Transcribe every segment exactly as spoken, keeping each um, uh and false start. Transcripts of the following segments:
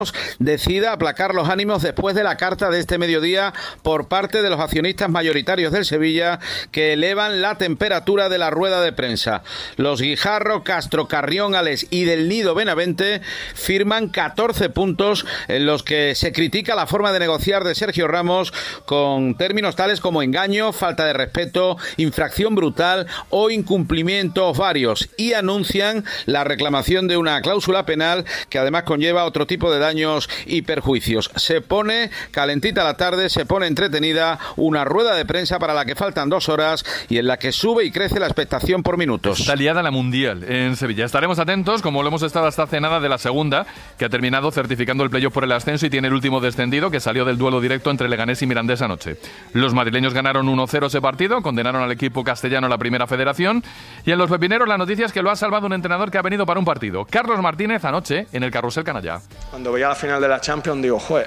decida aplacar los ánimos después de la carta de este mediodía por parte de los accionistas mayoritarios del Sevilla, que elevan la temperatura de la rueda de prensa. Los Guijarro, Castro, Carrión, Ales y del Nido Benavente firman catorce puntos en los que se critica la forma de negociar de Sergio Ramos, con términos tales como engaño, falta de respeto, infracción brutal o incumplimientos varios, y anuncian la reclamación de una cláusula penal que además conlleva otro tipo de daño y perjuicios. Se pone calentita la tarde, se pone entretenida, una rueda de prensa para la que faltan dos horas y en la que sube y crece la expectación por minutos. Está liada la Mundial en Sevilla. Estaremos atentos, como lo hemos estado hasta hace nada, de la segunda, que ha terminado certificando el playoff por el ascenso y tiene el último descendido, que salió del duelo directo entre Leganés y Mirandés anoche. Los madrileños ganaron uno cero ese partido, condenaron al equipo castellano a la primera federación, y en los pepineros la noticia es que lo ha salvado un entrenador que ha venido para un partido. Carlos Martínez anoche en el Carrusel Canalla. Cuando veía la final de la Champions digo, joder,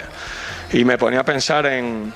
y me ponía a pensar en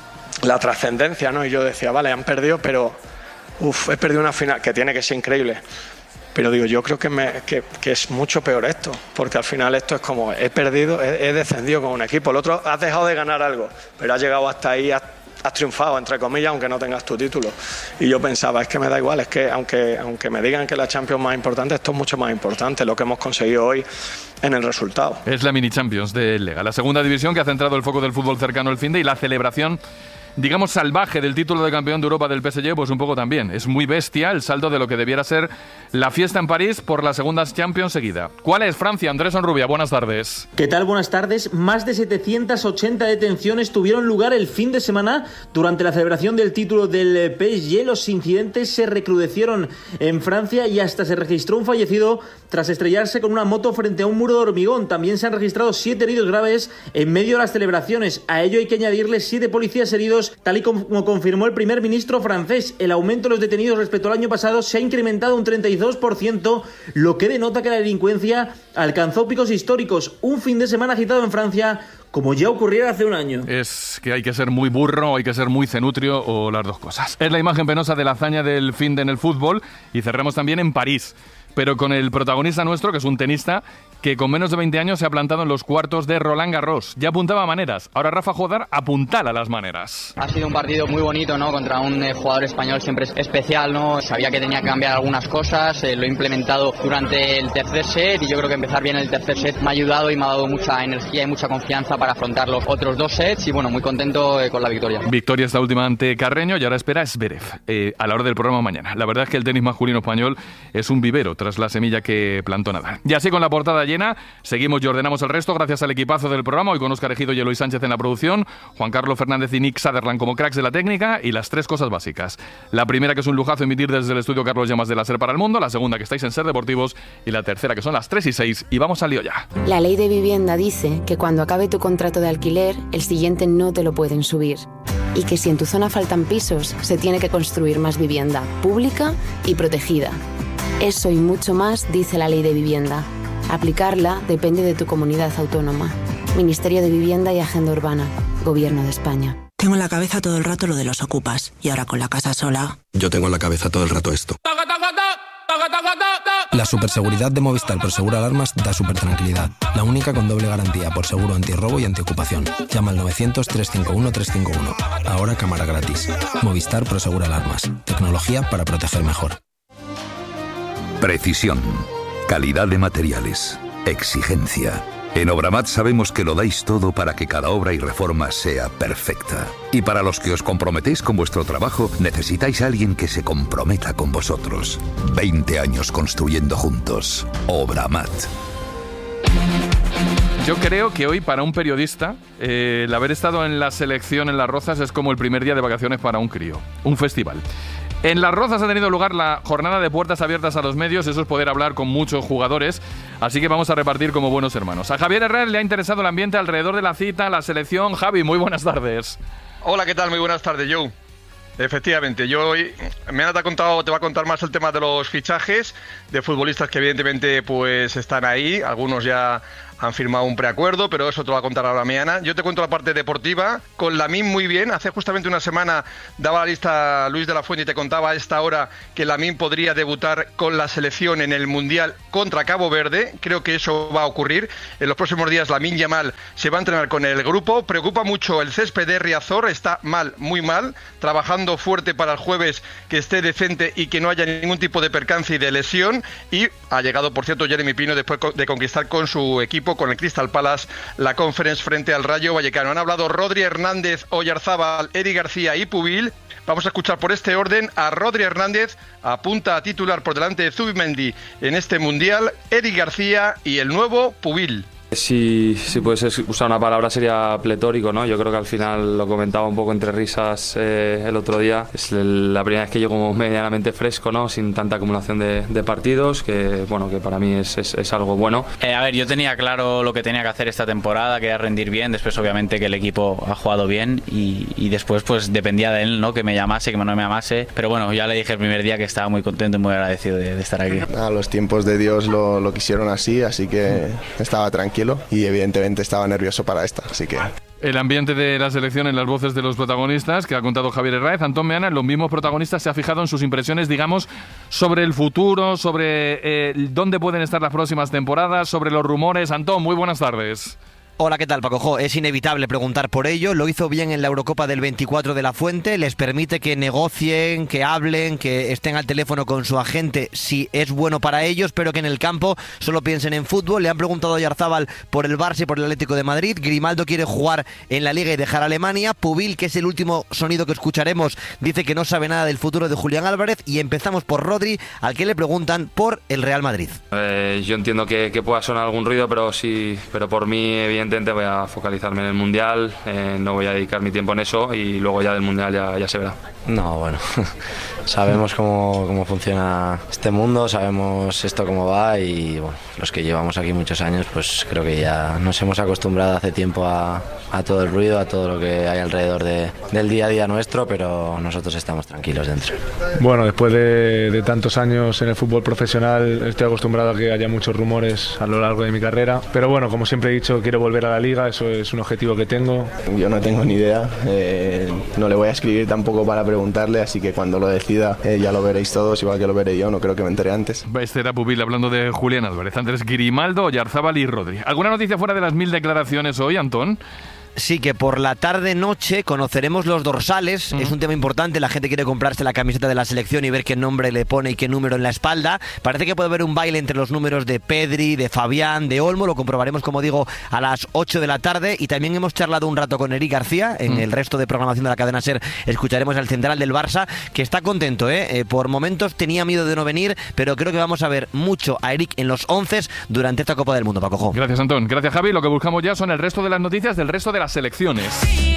la trascendencia, ¿no? Y yo decía, vale, han perdido, pero uff, he perdido una final que tiene que ser increíble. Pero digo, yo creo que, me, que, que es mucho peor esto, porque al final esto es como, he perdido, he, he descendido con un equipo, el otro has dejado de ganar algo, pero has llegado hasta ahí, has, has triunfado, entre comillas, aunque no tengas tu título. Y yo pensaba, es que me da igual, es que aunque, aunque me digan que la Champions es más importante, esto es mucho más importante, lo que hemos conseguido hoy en el resultado. Es la Mini Champions de Lega, la segunda división que ha centrado el foco del fútbol cercano el finde, y la celebración, digamos, salvaje del título de campeón de Europa del P S G, pues un poco también. Es muy bestia el saldo de lo que debiera ser la fiesta en París por la segunda Champions seguida. ¿Cuál es, Francia? Andrés Onrubia, buenas tardes. ¿Qué tal? Buenas tardes. Más de setecientas ochenta detenciones tuvieron lugar el fin de semana durante la celebración del título del P S G. Los incidentes se recrudecieron en Francia y hasta se registró un fallecido tras estrellarse con una moto frente a un muro de hormigón. También se han registrado siete heridos graves en medio de las celebraciones. A ello hay que añadirle siete policías heridos, tal y como confirmó el primer ministro francés. El aumento de los detenidos respecto al año pasado se ha incrementado un treinta y dos por ciento, lo que denota que la delincuencia alcanzó picos históricos. Un fin de semana agitado en Francia como ya ocurriera hace un año. Es que hay que ser muy burro, hay que ser muy cenutrio, o las dos cosas. Es la imagen penosa de la hazaña del finde en el fútbol, y cerramos también en París, pero con el protagonista nuestro, que es un tenista que con menos de veinte años se ha plantado en los cuartos de Roland Garros. Ya apuntaba maneras. Ahora Rafa Jodar apuntala las maneras. Ha sido un partido muy bonito, ¿no? Contra un eh, jugador español siempre especial, ¿no? Sabía que tenía que cambiar algunas cosas, eh, lo he implementado durante el tercer set, y yo creo que empezar bien el tercer set me ha ayudado y me ha dado mucha energía y mucha confianza para afrontar los otros dos sets, y bueno, muy contento eh, con la victoria. Victoria esta última ante Carreño, y ahora espera Zverev eh, a la hora del programa mañana. La verdad es que el tenis masculino español es un vivero tras la semilla que plantó Nadal. Y así, con la portada llena, seguimos y ordenamos el resto gracias al equipazo del programa, hoy con Óscar Ejido y Eloy Sánchez en la producción, Juan Carlos Fernández y Nick Sutherland como cracks de la técnica, y las tres cosas básicas. La primera, que es un lujazo emitir desde el estudio Carlos Llamas de la SER para el mundo; la segunda, que estáis en SER Deportivos; y la tercera, que son las tres y seis, y vamos al lío ya. La ley de vivienda dice que cuando acabe tu contrato de alquiler, el siguiente no te lo pueden subir. Y que si en tu zona faltan pisos, se tiene que construir más vivienda pública y protegida. Eso y mucho más dice la ley de vivienda. Aplicarla depende de tu comunidad autónoma. Ministerio de Vivienda y Agenda Urbana. Gobierno de España. Tengo en la cabeza todo el rato lo de los ocupas. Y ahora con la casa sola... Yo tengo en la cabeza todo el rato esto. La superseguridad de Movistar Proseguro Alarmas da súper tranquilidad. La única con doble garantía por seguro antirrobo y antiocupación. Llama al novecientos, trescientos cincuenta y uno, trescientos cincuenta y uno. Ahora cámara gratis. Movistar Proseguro Alarmas. Tecnología para proteger mejor. Precisión, calidad de materiales, exigencia. En Obramat sabemos que lo dais todo para que cada obra y reforma sea perfecta. Y para los que os comprometéis con vuestro trabajo, necesitáis a alguien que se comprometa con vosotros. veinte años construyendo juntos. Obramat. Yo creo que hoy, para un periodista, eh, el haber estado en la selección en Las Rozas es como el primer día de vacaciones para un crío. Un festival. En Las Rozas ha tenido lugar la jornada de puertas abiertas a los medios. Eso es poder hablar con muchos jugadores, así que vamos a repartir como buenos hermanos. A Javier Herrera le ha interesado el ambiente alrededor de la cita, la selección. Javi, muy buenas tardes. Hola, ¿qué tal? Muy buenas tardes, Joe. Efectivamente, yo hoy me han contado, te va a contar más el tema de los fichajes de futbolistas que evidentemente pues están ahí, algunos ya han firmado un preacuerdo, pero eso te lo va a contar ahora mañana. Yo te cuento la parte deportiva. Con Lamine muy bien. Hace justamente una semana daba la lista Luis de la Fuente y te contaba a esta hora que Lamine podría debutar con la selección en el Mundial contra Cabo Verde. Creo que eso va a ocurrir. En los próximos días Lamine Yamal se va a entrenar con el grupo. Preocupa mucho el césped de Riazor. Está mal, muy mal. Trabajando fuerte para el jueves, que esté decente y que no haya ningún tipo de percance y de lesión. Y ha llegado, por cierto, Jeremy Pino después de conquistar con su equipo, con el Crystal Palace, la Conference frente al Rayo Vallecano. Han hablado Rodri, Hernández, Oyarzábal, Eric García y Pubil. Vamos a escuchar por este orden a Rodri Hernández, apunta a titular por delante de Zubimendi en este Mundial, Eric García y el nuevo Pubil. Si, si puedes usar una palabra sería pletórico, ¿no? Yo creo que al final lo comentaba un poco entre risas eh, el otro día. Es la primera vez que llego como medianamente fresco, ¿no? Sin tanta acumulación de, de partidos, que bueno, que para mí es, es, es algo bueno. Eh, a ver, yo tenía claro lo que tenía que hacer esta temporada, que era rendir bien. Después obviamente que el equipo ha jugado bien y, y después pues dependía de él, ¿no? Que me llamase, que no me llamase. Pero bueno, ya le dije el primer día que estaba muy contento y muy agradecido de, de estar aquí. A los tiempos de Dios lo, lo quisieron así, así que estaba tranquilo. Y evidentemente estaba nervioso para esta, así que... El ambiente de la selección en las voces de los protagonistas que ha contado Javier Herráez. Antón Meana, los mismos protagonistas, se ha fijado en sus impresiones, digamos, sobre el futuro, sobre eh, dónde pueden estar las próximas temporadas, sobre los rumores. Antón, muy buenas tardes. Hola, ¿qué tal, Paco Jo? Es inevitable preguntar por ello. Lo hizo bien en la Eurocopa del veinticuatro de la Fuente. Les permite que negocien, que hablen, que estén al teléfono con su agente si es bueno para ellos, pero que en el campo solo piensen en fútbol. Le han preguntado a Oyarzábal por el Barça y por el Atlético de Madrid. Grimaldo quiere jugar en la Liga y dejar a Alemania. Pubil, que es el último sonido que escucharemos, dice que no sabe nada del futuro de Julián Álvarez. Y empezamos por Rodri, al que le preguntan por el Real Madrid. Eh, yo entiendo que, que pueda sonar algún ruido, pero sí, pero por mí, evidentemente, voy a focalizarme en el Mundial, eh, no voy a dedicar mi tiempo en eso y luego ya del Mundial ya, ya se verá. No, bueno, sabemos cómo, cómo funciona este mundo, sabemos esto cómo va y bueno, los que llevamos aquí muchos años pues creo que ya nos hemos acostumbrado hace tiempo a, a todo el ruido, a todo lo que hay alrededor de, del día a día nuestro, pero nosotros estamos tranquilos dentro. Bueno, después de, de tantos años en el fútbol profesional estoy acostumbrado a que haya muchos rumores a lo largo de mi carrera, pero bueno, como siempre he dicho, quiero volver a la Liga, eso es un objetivo que tengo. Yo no tengo ni idea, eh, no le voy a escribir tampoco para preguntarle, así que cuando lo decida eh, ya lo veréis todos, igual que lo veré yo, no creo que me enteré antes. Este era Pubil hablando de Julián Álvarez, Andrés Grimaldo, Oyarzábal y Rodri. ¿Alguna noticia fuera de las mil declaraciones hoy, Antón? Sí, que por la tarde-noche conoceremos los dorsales. Uh-huh. Es un tema importante. La gente quiere comprarse la camiseta de la selección y ver qué nombre le pone y qué número en la espalda. Parece que puede haber un baile entre los números de Pedri, de Fabián, de Olmo. Lo comprobaremos, como digo, a las ocho de la tarde. Y también hemos charlado un rato con Eric García. En uh-huh. el resto de programación de la cadena SER escucharemos al central del Barça, que está contento, ¿eh? Eh, por momentos tenía miedo de no venir, pero creo que vamos a ver mucho a Eric en los once durante esta Copa del Mundo, Paco Jo. Gracias, Antón. Gracias, Javi. Lo que buscamos ya son el resto de las noticias del resto de las selecciones.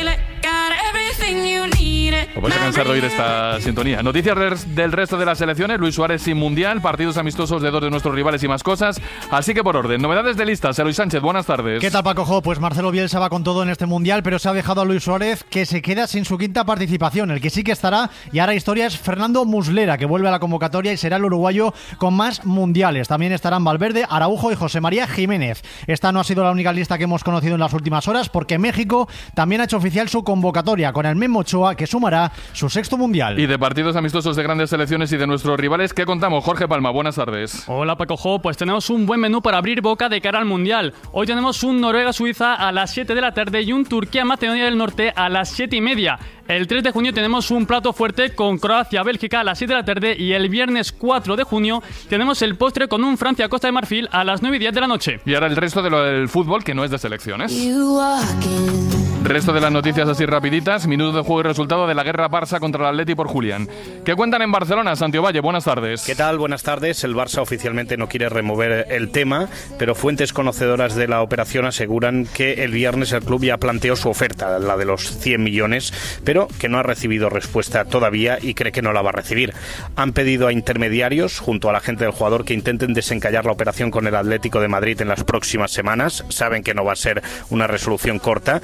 Os vais a cansar de oír esta sintonía. Noticias del resto de las selecciones. Luis Suárez sin Mundial, partidos amistosos de dos de nuestros rivales y más cosas. Así que por orden, novedades de listas. Eloy Sánchez, buenas tardes. ¿Qué tal, Paco Jo? Pues Marcelo Bielsa va con todo en este Mundial, pero se ha dejado a Luis Suárez, que se queda sin su quinta participación. El que sí que estará, y ahora historia, es Fernando Muslera, que vuelve a la convocatoria y será el uruguayo con más mundiales. También estarán Valverde, Araujo y José María Jiménez. Esta no ha sido la única lista que hemos conocido en las últimas horas, porque México también ha hecho oficial su convocatoria con el Memo Ochoa, que sumará su sexto Mundial. Y de partidos amistosos de grandes selecciones y de nuestros rivales, ¿qué contamos? Jorge Palma, buenas tardes. Hola, Paco Jo, pues tenemos un buen menú para abrir boca de cara al Mundial. Hoy tenemos un Noruega-Suiza a las siete de la tarde y un Turquía-Macedonia del Norte a las siete y media. El tres de junio tenemos un plato fuerte con Croacia-Bélgica a las siete de la tarde y el viernes cuatro de junio tenemos el postre con un Francia-Costa de Marfil a las nueve y diez de la noche. Y ahora el resto de lo del fútbol, que no es de selecciones. Resto de las noticias así rapiditas. Minuto de juego y resultado de la guerra Barça contra el Atleti por Julián. ¿Qué cuentan en Barcelona? Santiago Valle, buenas tardes. ¿Qué tal? Buenas tardes. El Barça oficialmente no quiere remover el tema, pero fuentes conocedoras de la operación aseguran que el viernes el club ya planteó su oferta, la de los cien millones, pero que no ha recibido respuesta todavía y cree que no la va a recibir. Han pedido a intermediarios, junto a la gente del jugador, que intenten desencallar la operación con el Atlético de Madrid en las próximas semanas. Saben que no va a ser una resolución corta. Sí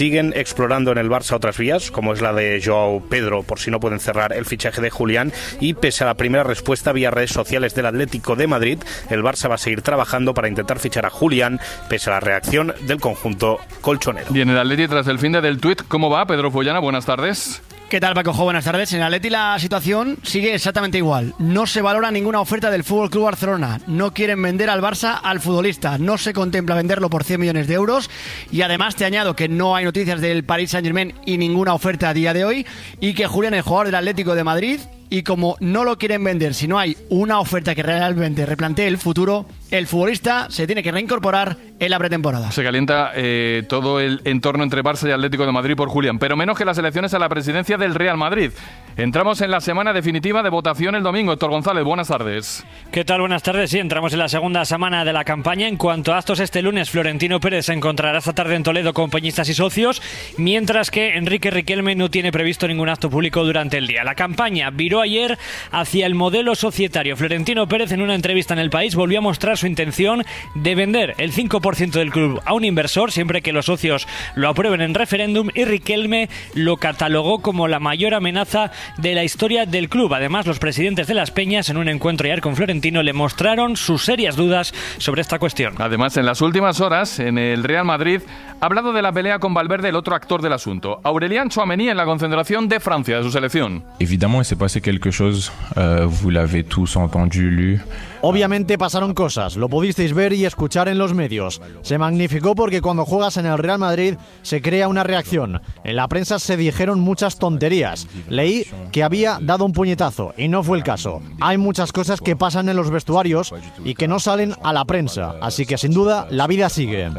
siguen explorando en el Barça otras vías, como es la de Joao Pedro, por si no pueden cerrar el fichaje de Julián, y pese a la primera respuesta vía redes sociales del Atlético de Madrid, el Barça va a seguir trabajando para intentar fichar a Julián, pese a la reacción del conjunto colchonero. Bien, el Atleti tras el fin de del tuit, ¿cómo va? Pedro Follana, buenas tardes. ¿Qué tal, Paco? Buenas tardes. En el Atleti la situación sigue exactamente igual. No se valora ninguna oferta del F C Barcelona. No quieren vender al Barça al futbolista. No se contempla venderlo por cien millones de euros. Y además te añado que no hay noticias del Paris Saint-Germain y ninguna oferta a día de hoy. Y que Julián, el jugador del Atlético de Madrid, y como no lo quieren vender, si no hay una oferta que realmente replantee el futuro, el futbolista se tiene que reincorporar en la pretemporada. Se calienta eh, todo el entorno entre Barça y Atlético de Madrid por Julián, pero menos que las elecciones a la presidencia del Real Madrid. Entramos en la semana definitiva de votación el domingo. Héctor González, buenas tardes. ¿Qué tal? Buenas tardes. Sí, entramos en la segunda semana de la campaña. En cuanto a actos, este lunes Florentino Pérez se encontrará esta tarde en Toledo con peñistas y socios, mientras que Enrique Riquelme no tiene previsto ningún acto público durante el día. La campaña viró ayer hacia el modelo societario. Florentino Pérez, en una entrevista en El País, volvió a mostrar su intención de vender el cinco por ciento del club a un inversor siempre que los socios lo aprueben en referéndum, y Riquelme lo catalogó como la mayor amenaza de la historia del club. Además, los presidentes de las peñas, en un encuentro ayer con Florentino, le mostraron sus serias dudas sobre esta cuestión. Además, en las últimas horas, en el Real Madrid, ha hablado de la pelea con Valverde, el otro actor del asunto. Aurélien Tchouaméni, en la concentración de Francia, de su selección. Évidemment, il s'est passé quelque chose, euh, vous l'avez tous entendu, lu. Obviamente pasaron cosas, lo pudisteis ver y escuchar en los medios. Se magnificó porque cuando juegas en el Real Madrid se crea una reacción. En la prensa se dijeron muchas tonterías. Leí que había dado un puñetazo y no fue el caso. Hay muchas cosas que pasan en los vestuarios y que no salen a la prensa. Así que sin duda la vida sigue.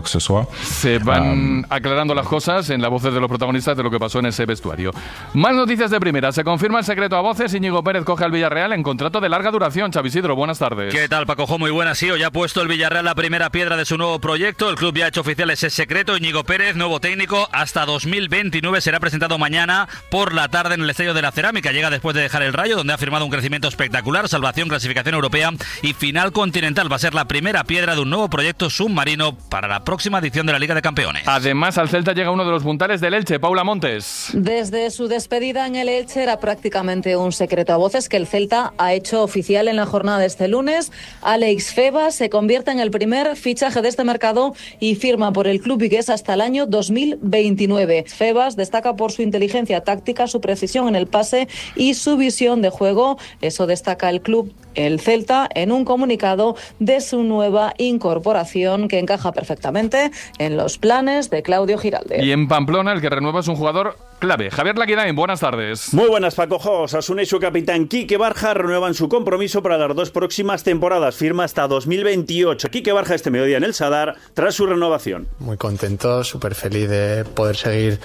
Se van aclarando las cosas en las voces de los protagonistas de lo que pasó en ese vestuario. Más noticias de primera. Se confirma el secreto a voces. Íñigo Pérez coge al Villarreal en contrato de larga duración. Xavi Isidro, buenas tardes. ¿Qué tal, Paco? Muy buenas. Sí, hoy ha puesto el Villarreal la primera piedra de su nuevo proyecto. El club ya ha hecho oficial ese secreto. Íñigo Pérez, nuevo técnico, hasta dos mil veintinueve. Será presentado mañana por la tarde en el Estadio de la Cerámica. Llega después de dejar el Rayo, donde ha firmado un crecimiento espectacular, salvación, clasificación europea y final continental. Va a ser la primera piedra de un nuevo proyecto submarino para la próxima edición de la Liga de Campeones. Además, al Celta llega uno de los puntales del Elche, Paula Montes. Desde su despedida en el Elche era prácticamente un secreto a voces que el Celta ha hecho oficial en la jornada de este lunes. Alex Febas se convierte en el primer fichaje de este mercado y firma por el club vigués hasta el año dos mil veintinueve. Febas destaca por su inteligencia táctica, su precisión en el pase y su visión de juego. Eso destaca el club, el Celta, en un comunicado de su nueva incorporación que encaja perfectamente en los planes de Claudio Giralde. Y en Pamplona, el que renueva es un jugador clave. Javier Laquidain, buenas tardes. Muy buenas, Paco. Osasuna y su capitán Quique Barja renuevan su compromiso para las dos próximas temporadas. Firma hasta dos mil veintiocho. Quique Barja este mediodía en el Sadar tras su renovación. Muy contento, súper feliz de poder seguir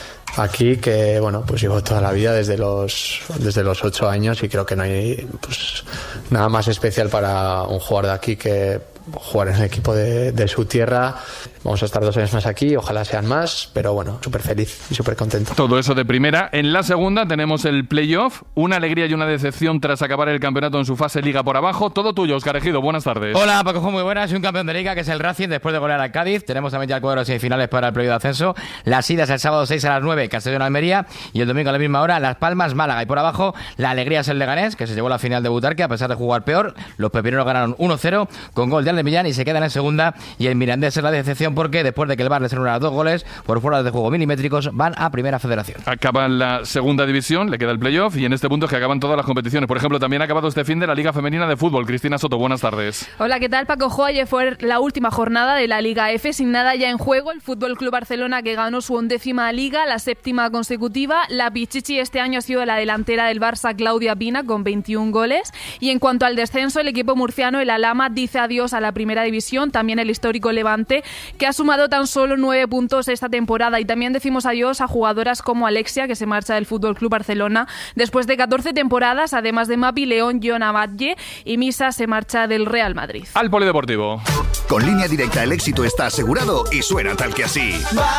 aquí, que bueno, pues llevo toda la vida desde los desde los ocho años y creo que no hay pues nada más especial para un jugador de aquí que jugar en el equipo de, de su tierra. Vamos a estar dos años más aquí, ojalá sean más, pero bueno, súper feliz y súper contento. Todo eso de primera. En la segunda tenemos el playoff, una alegría y una decepción tras acabar el campeonato en su fase Liga por abajo. Todo tuyo, Óscar Ejido, buenas tardes. Hola, Paco, muy buenas. Un campeón de Liga que es el Racing después de golear al Cádiz. Tenemos también ya el cuadro de semifinales para el playoff de ascenso. Las idas el sábado seis a las nueve, Castellón-Almería, y el domingo a la misma hora, Las Palmas, Málaga. Y por abajo, la alegría es el Leganés, que se llevó la final de Butarque a pesar de jugar peor. Los pepineros ganaron uno cero con gol de Alde Millán y se quedan en segunda. Y el Mirandés es la decepción porque después de que el les anularon dos goles por fuera de juego milimétricos, van a Primera Federación. Acaba la segunda división, le queda el playoff y en este punto es que acaban todas las competiciones. Por ejemplo, también ha acabado este fin de la Liga Femenina de Fútbol. Cristina Soto, buenas tardes. Hola, ¿qué tal, Paco? Ayer fue la última jornada de la Liga F, sin nada ya en juego. El Fútbol Club Barcelona, que ganó su undécima Liga, la séptima consecutiva. La Pichichi este año ha sido la delantera del Barça, Claudia Pina, con veintiún goles. Y en cuanto al descenso, el equipo murciano, el Alhama, dice adiós a la Primera División. También el histórico Levante, que ha sumado tan solo nueve puntos esta temporada. Y también decimos adiós a jugadoras como Alexia, que se marcha del Fútbol Club Barcelona después de catorce temporadas, además de Mapi León, Joana Batlle, y Misa se marcha del Real Madrid. Al Polideportivo. Con Línea Directa el éxito está asegurado y suena tal que así.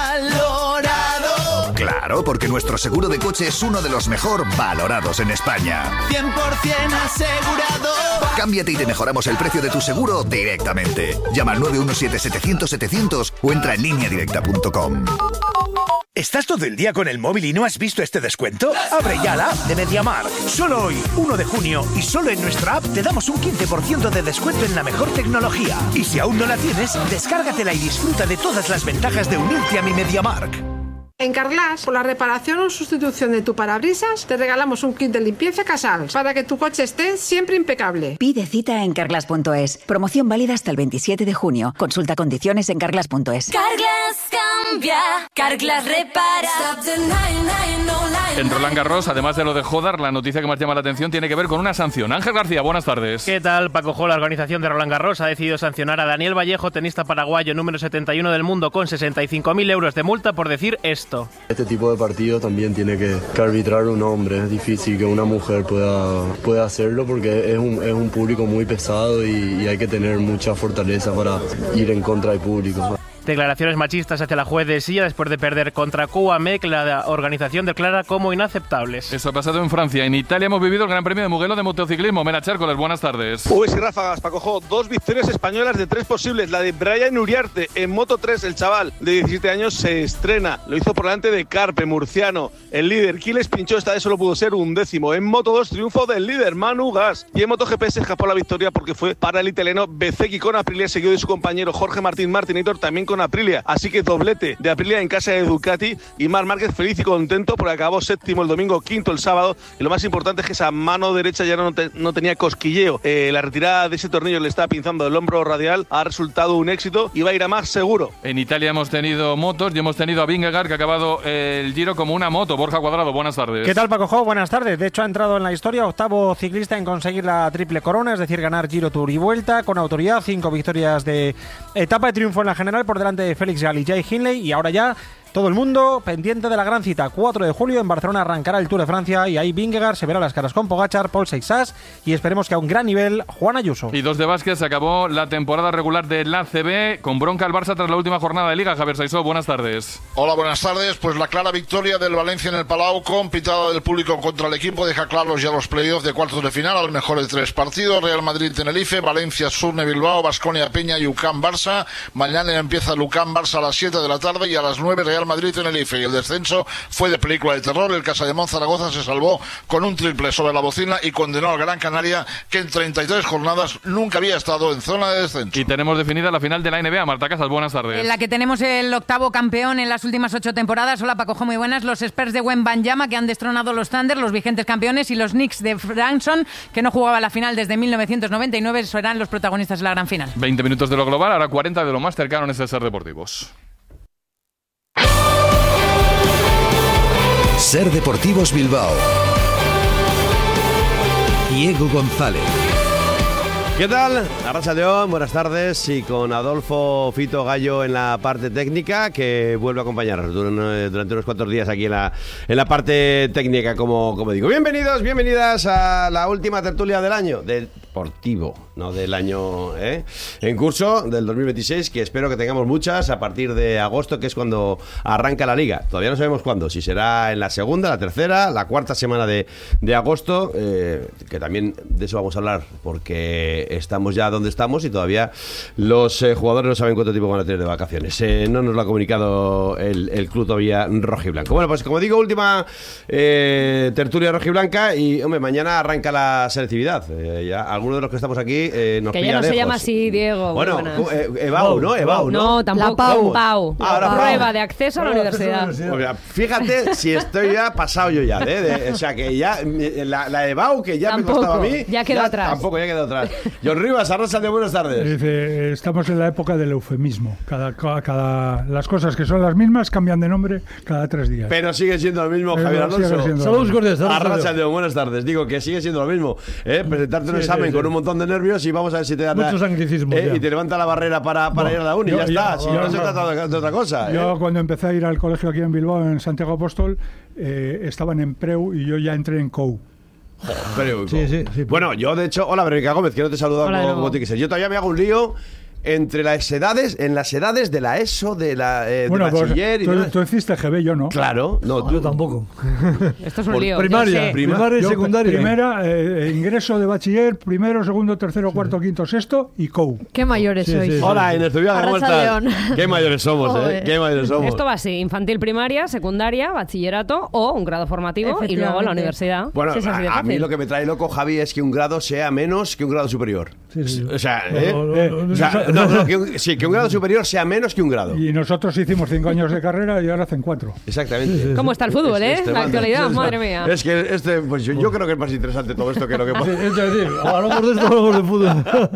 Valorado. Claro, porque nuestro seguro de coche es uno de los mejor valorados en España. cien por ciento asegurado. Cámbiate y te mejoramos el precio de tu seguro directamente. Llama al nueve uno siete setecientos setecientos o entra en línea directa punto com. ¿Estás todo el día con el móvil y no has visto este descuento? Abre ya la app de MediaMarkt. Solo hoy, uno de junio, y solo en nuestra app te damos un quince por ciento de descuento en la mejor tecnología. Y si aún no la tienes, descárgatela y disfruta de todas las ventajas de unirte a mi MediaMarkt. En Carglass, por la reparación o sustitución de tu parabrisas, te regalamos un kit de limpieza Casals para que tu coche esté siempre impecable. Pide cita en carglass punto es. Promoción válida hasta el veintisiete de junio. Consulta condiciones en carglass punto es. Carglass cambia, Carglass repara. En Roland Garros, además de lo de Jodar, la noticia que más llama la atención tiene que ver con una sanción. Ángel García, buenas tardes. ¿Qué tal, Paco Jo? La organización de Roland Garros ha decidido sancionar a Daniel Vallejo, tenista paraguayo número setenta y uno del mundo, con sesenta y cinco mil euros de multa por decir esto. Este tipo de partido también tiene que, que arbitrar un hombre. Es difícil que una mujer pueda, pueda hacerlo porque es un, es un público muy pesado y, y hay que tener mucha fortaleza para ir en contra del público. Declaraciones machistas hacia la juez de Silla después de perder contra Cuba-Mec, la organización declara como inaceptables. Eso ha pasado en Francia. En Italia hemos vivido el Gran Premio de Mugello de motociclismo. Mena Chércoles, buenas tardes. Uy, sí, ráfagas, Paco Jo. Dos victorias españolas de tres posibles. La de Brian Uriarte en Moto tres, el chaval de diecisiete años se estrena. Lo hizo por delante de Carpe, murciano. El líder, Quiles pinchó, esta vez solo pudo ser un décimo. En Moto dos, triunfo del líder, Manu Gas. Y en MotoGP se escapó la victoria porque fue para el italiano Bezzecchi con Aprilia, seguido de su compañero Jorge Martín Martinator, también con Aprilia. Así que doblete de Aprilia en casa de Ducati y Marc Márquez feliz y contento porque acabó séptimo el domingo, quinto el sábado. Y lo más importante es que esa mano derecha ya no, te, no tenía cosquilleo. Eh, la retirada de ese tornillo le estaba pinzando el hombro radial. Ha resultado un éxito y va a ir a más seguro. En Italia hemos tenido motos y hemos tenido a Vingegaard, que ha acabado el Giro como una moto. Borja Cuadrado, buenas tardes. ¿Qué tal, Paco Jo? Buenas tardes. De hecho, ha entrado en la historia octavo ciclista en conseguir la triple corona, es decir, ganar Giro, Tour y Vuelta con autoridad. Cinco victorias de etapa de triunfo en la general por delante de Félix Gall y Jay Hindley. Y ahora ya todo el mundo pendiente de la gran cita. cuatro de julio en Barcelona arrancará el Tour de Francia y ahí Vingegaard se verá las caras con Pogačar, Paul Seixas y esperemos que a un gran nivel Juan Ayuso. Y dos de básquet, se acabó la temporada regular de la A C B con bronca al Barça tras la última jornada de Liga. Javier Saisó, buenas tardes. Hola, buenas tardes. Pues la clara victoria del Valencia en el Palau con pitada del público contra el equipo deja claros ya los playoffs de cuartos de final al mejor de tres partidos. Real Madrid-Tenerife, Valencia, Surne-Bilbao, Baskonia-Peña y U C A M-Barça. Mañana empieza el U C A M-Barça a las siete de la tarde y a las nueve Real Madrid-Tenerife. Y el descenso fue de película de terror. El Casademón Zaragoza se salvó con un triple sobre la bocina y condenó al Gran Canaria, que en treinta y tres jornadas nunca había estado en zona de descenso. Y tenemos definida la final de la N B A. Marta Casas, buenas tardes. En la que tenemos el octavo campeón en las últimas ocho temporadas. Hola, Paco Jo, muy buenas. Los Spurs de Wembanyama, que han destronado los Thunder, los vigentes campeones, y los Knicks de Branson, que no jugaba la final desde mil novecientos noventa y nueve, serán los protagonistas de la gran final. veinte minutos de lo global, ahora cuarenta de lo más cercano en este Ser Deportivos. Ser Deportivos Bilbao. Diego González. ¿Qué tal? Arratsaldeon, buenas tardes, y con Adolfo Fito Gallo en la parte técnica, que vuelve a acompañarnos durante unos cuantos días aquí en la, en la parte técnica, como, como digo. Bienvenidos, bienvenidas a la última tertulia del año, del deportivo, no del año ¿eh? en curso, del dos mil veintiséis, que espero que tengamos muchas a partir de agosto, que es cuando arranca la Liga. Todavía no sabemos cuándo, si será en la segunda, la tercera, la cuarta semana de, de agosto, eh, que también de eso vamos a hablar, porque estamos ya donde estamos y todavía los eh, jugadores no saben cuánto tiempo van a tener de vacaciones. Eh, no nos lo ha comunicado el, el club todavía rojiblanco. Bueno, pues como digo, última eh, tertulia rojiblanca y, hombre, mañana arranca la selectividad. Eh, ya algunos de los que estamos aquí eh, nos que pilla ya no lejos. se llama así, Diego. Bueno, eh, Evau, ¿no? Evau, ¿no? No, tampoco. La Pau. Pau. Ah, ahora Prueba Pau. de acceso a la universidad. O sea, fíjate si estoy ya pasado yo ya, ¿eh? De, o sea, que ya la, la Evau, que ya Tampoco, me costaba a mí, ya quedó ya, atrás. Tampoco, ya quedó atrás. John Rivas, Arrosa de buenas tardes. Dice, estamos en la época del eufemismo. Cada, cada, cada, las cosas que son las mismas cambian de nombre cada tres días. Pero sigue siendo lo mismo, Pero Javier Alonso. Saludos cordiales. Arrosa de buenas tardes. Digo que sigue siendo lo mismo. ¿eh? Presentarte un Sí, examen sí, con sí. un montón de nervios y vamos a ver si te da Muchos anglicismos, eh, ya. y te levanta la barrera para, para No, ir a la uni. yo- ya está. yo- Si yo- no se yo- trata de, de otra cosa. Yo ¿eh? cuando empecé a ir al colegio aquí en Bilbao, en Santiago Apóstol, eh, estaban en Preu y yo ya entré en C O U. Pero, Sí, sí, sí. Bueno, yo de hecho, hola Verónica Gómez, que no te he saludado Hola de como, nuevo. como tiene que ser. Yo todavía me hago un lío entre las edades, en las edades de la ESO, de la eh, bueno, de bachiller pues, y tú, tú hiciste G B, yo no. Claro, no, no tú yo tampoco. Esto es un Por lío. Primaria, Prima- primaria y yo, secundaria. Primera, eh, ingreso de bachiller, primero, segundo, tercero, cuarto, quinto, sexto y C O U. Qué mayores Sí, sois. sí, sí. Hola, Inés Zubiaga, ¿cómo Arracha estás? León. Qué mayores somos, ¿eh? Joder. Qué mayores somos. Esto va así, infantil primaria, secundaria, bachillerato o un grado formativo y luego la universidad. Bueno, Sí, es así de a, a mí fácil. lo que me trae loco, Javi, es que un grado sea menos que un grado superior. Sí, sí. O sea, No, ¿eh? no, no, Eh, no, o sea, no, no, no. no, que un- sí, que un grado superior sea menos que un grado. Y nosotros hicimos cinco años de carrera y ahora hacen cuatro. Exactamente. ¿Cómo está el fútbol, eh? La tremendo. actualidad, Es- madre mía. Es que este, pues yo, yo creo que es más interesante todo esto que lo que pasa. Es decir, hablamos de esto, hablamos de fútbol.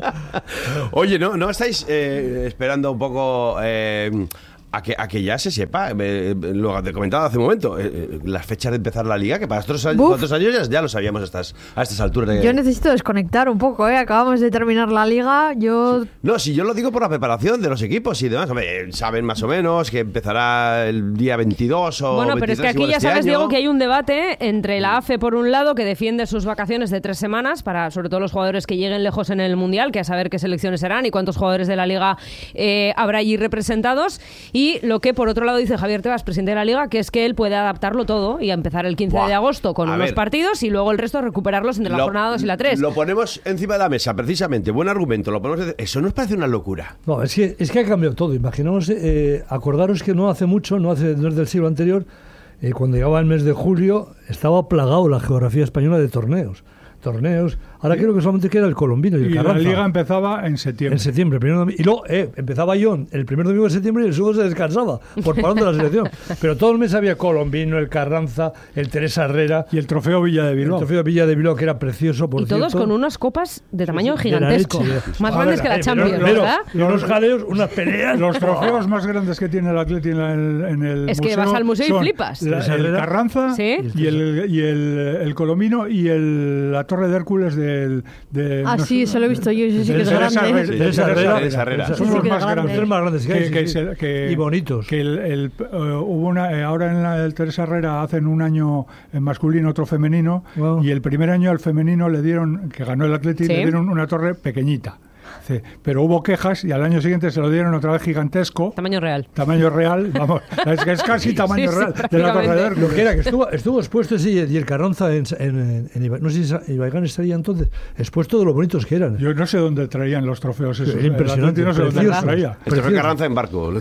Oye, ¿no, no estáis eh, esperando un poco eh, a, que, a que ya se sepa? Eh, lo te comentaba hace un momento, eh, eh, las fechas de empezar la liga, que para otros años, Buf. otros años ya, ya lo sabíamos a estas, a estas alturas. De, Yo necesito desconectar un poco, ¿eh? Acabamos de terminar la liga. Yo. No, si yo lo digo por la preparación de los equipos y demás. Hombre, saben más o menos que empezará el día veintidós o Bueno, pero es que veintitrés aquí igual ya este sabes, año. Diego, que hay un debate entre la A F E por un lado, que defiende sus vacaciones de tres semanas para, sobre todo, los jugadores que lleguen lejos en el Mundial, que a saber qué selecciones serán y cuántos jugadores de la Liga eh, habrá allí representados, y lo que, por otro lado, dice Javier Tebas, presidente de la Liga, que es que él puede adaptarlo todo y a empezar el quince Buah. de agosto con A unos ver. partidos y luego el resto recuperarlos entre la Lo- jornada dos y la tres. Lo ponemos encima de la mesa, precisamente. Buen argumento. Lo ponemos. Eso nos parece una locura. No, es que, es que ha cambiado todo. Imaginamos, eh, acordaros que no hace mucho, no hace no es del siglo anterior, eh, cuando llegaba el mes de julio, estaba plagado la geografía española de torneos. Torneos. Ahora creo que solamente queda el colombino y el Y la Carranza. liga empezaba en septiembre. En septiembre, el primer domingo. Y luego eh, empezaba yo el primer domingo de septiembre y el segundo se descansaba por parón de la selección. Pero todo el mes había Colombino, el Carranza, el Teresa Herrera. Y el trofeo Villa de Bilbao. El trofeo Villa de Bilbao, que era precioso, por Y todos cierto. con unas copas de tamaño Sí, sí, de la gigantesco. leche. Más A grandes ver, que la eh, Champions, pero- pero- ¿verdad? y unos jaleos, unas peleas. Los trofeos más grandes que tiene el Atleti en el, en el Es que museo vas al museo y son flipas. la- Teresa el Herrera. Carranza Sí. y, el, y el, el Colomino y el, la Torre de Hércules del... De, Ah, no sí, sé- eso lo he visto yo, eso sí que es Teresa grande. Herrera. Teresa Herrera. Teresa Herrera. Son Sí, los sí que es más grande. Los grandes. tres más grandes que hay, Que- que sí, se- sí. que- Y bonitos. Que el, el, eh, hubo una, eh, ahora en la, el Teresa Herrera hacen un año en masculino, otro femenino, Wow. y el primer año al femenino le dieron, que ganó el Atleti, Sí. le dieron una torre pequeñita. Sí, pero hubo quejas y al año siguiente se lo dieron otra vez gigantesco. Tamaño real. Tamaño real, vamos, es que es casi tamaño Sí, sí, real de la Torre de prácticamente. Hércules. Lo que era, que estuvo, estuvo expuesto ese y el Carranza en, en, en Iba- no sé si Ibaigán estaría entonces, expuesto de lo bonitos que eran. Yo no sé dónde traían los trofeos esos. Era impresionante, El Atleti no sé dónde los precioso. traía. El trofeo Precioso. Carranza en barco.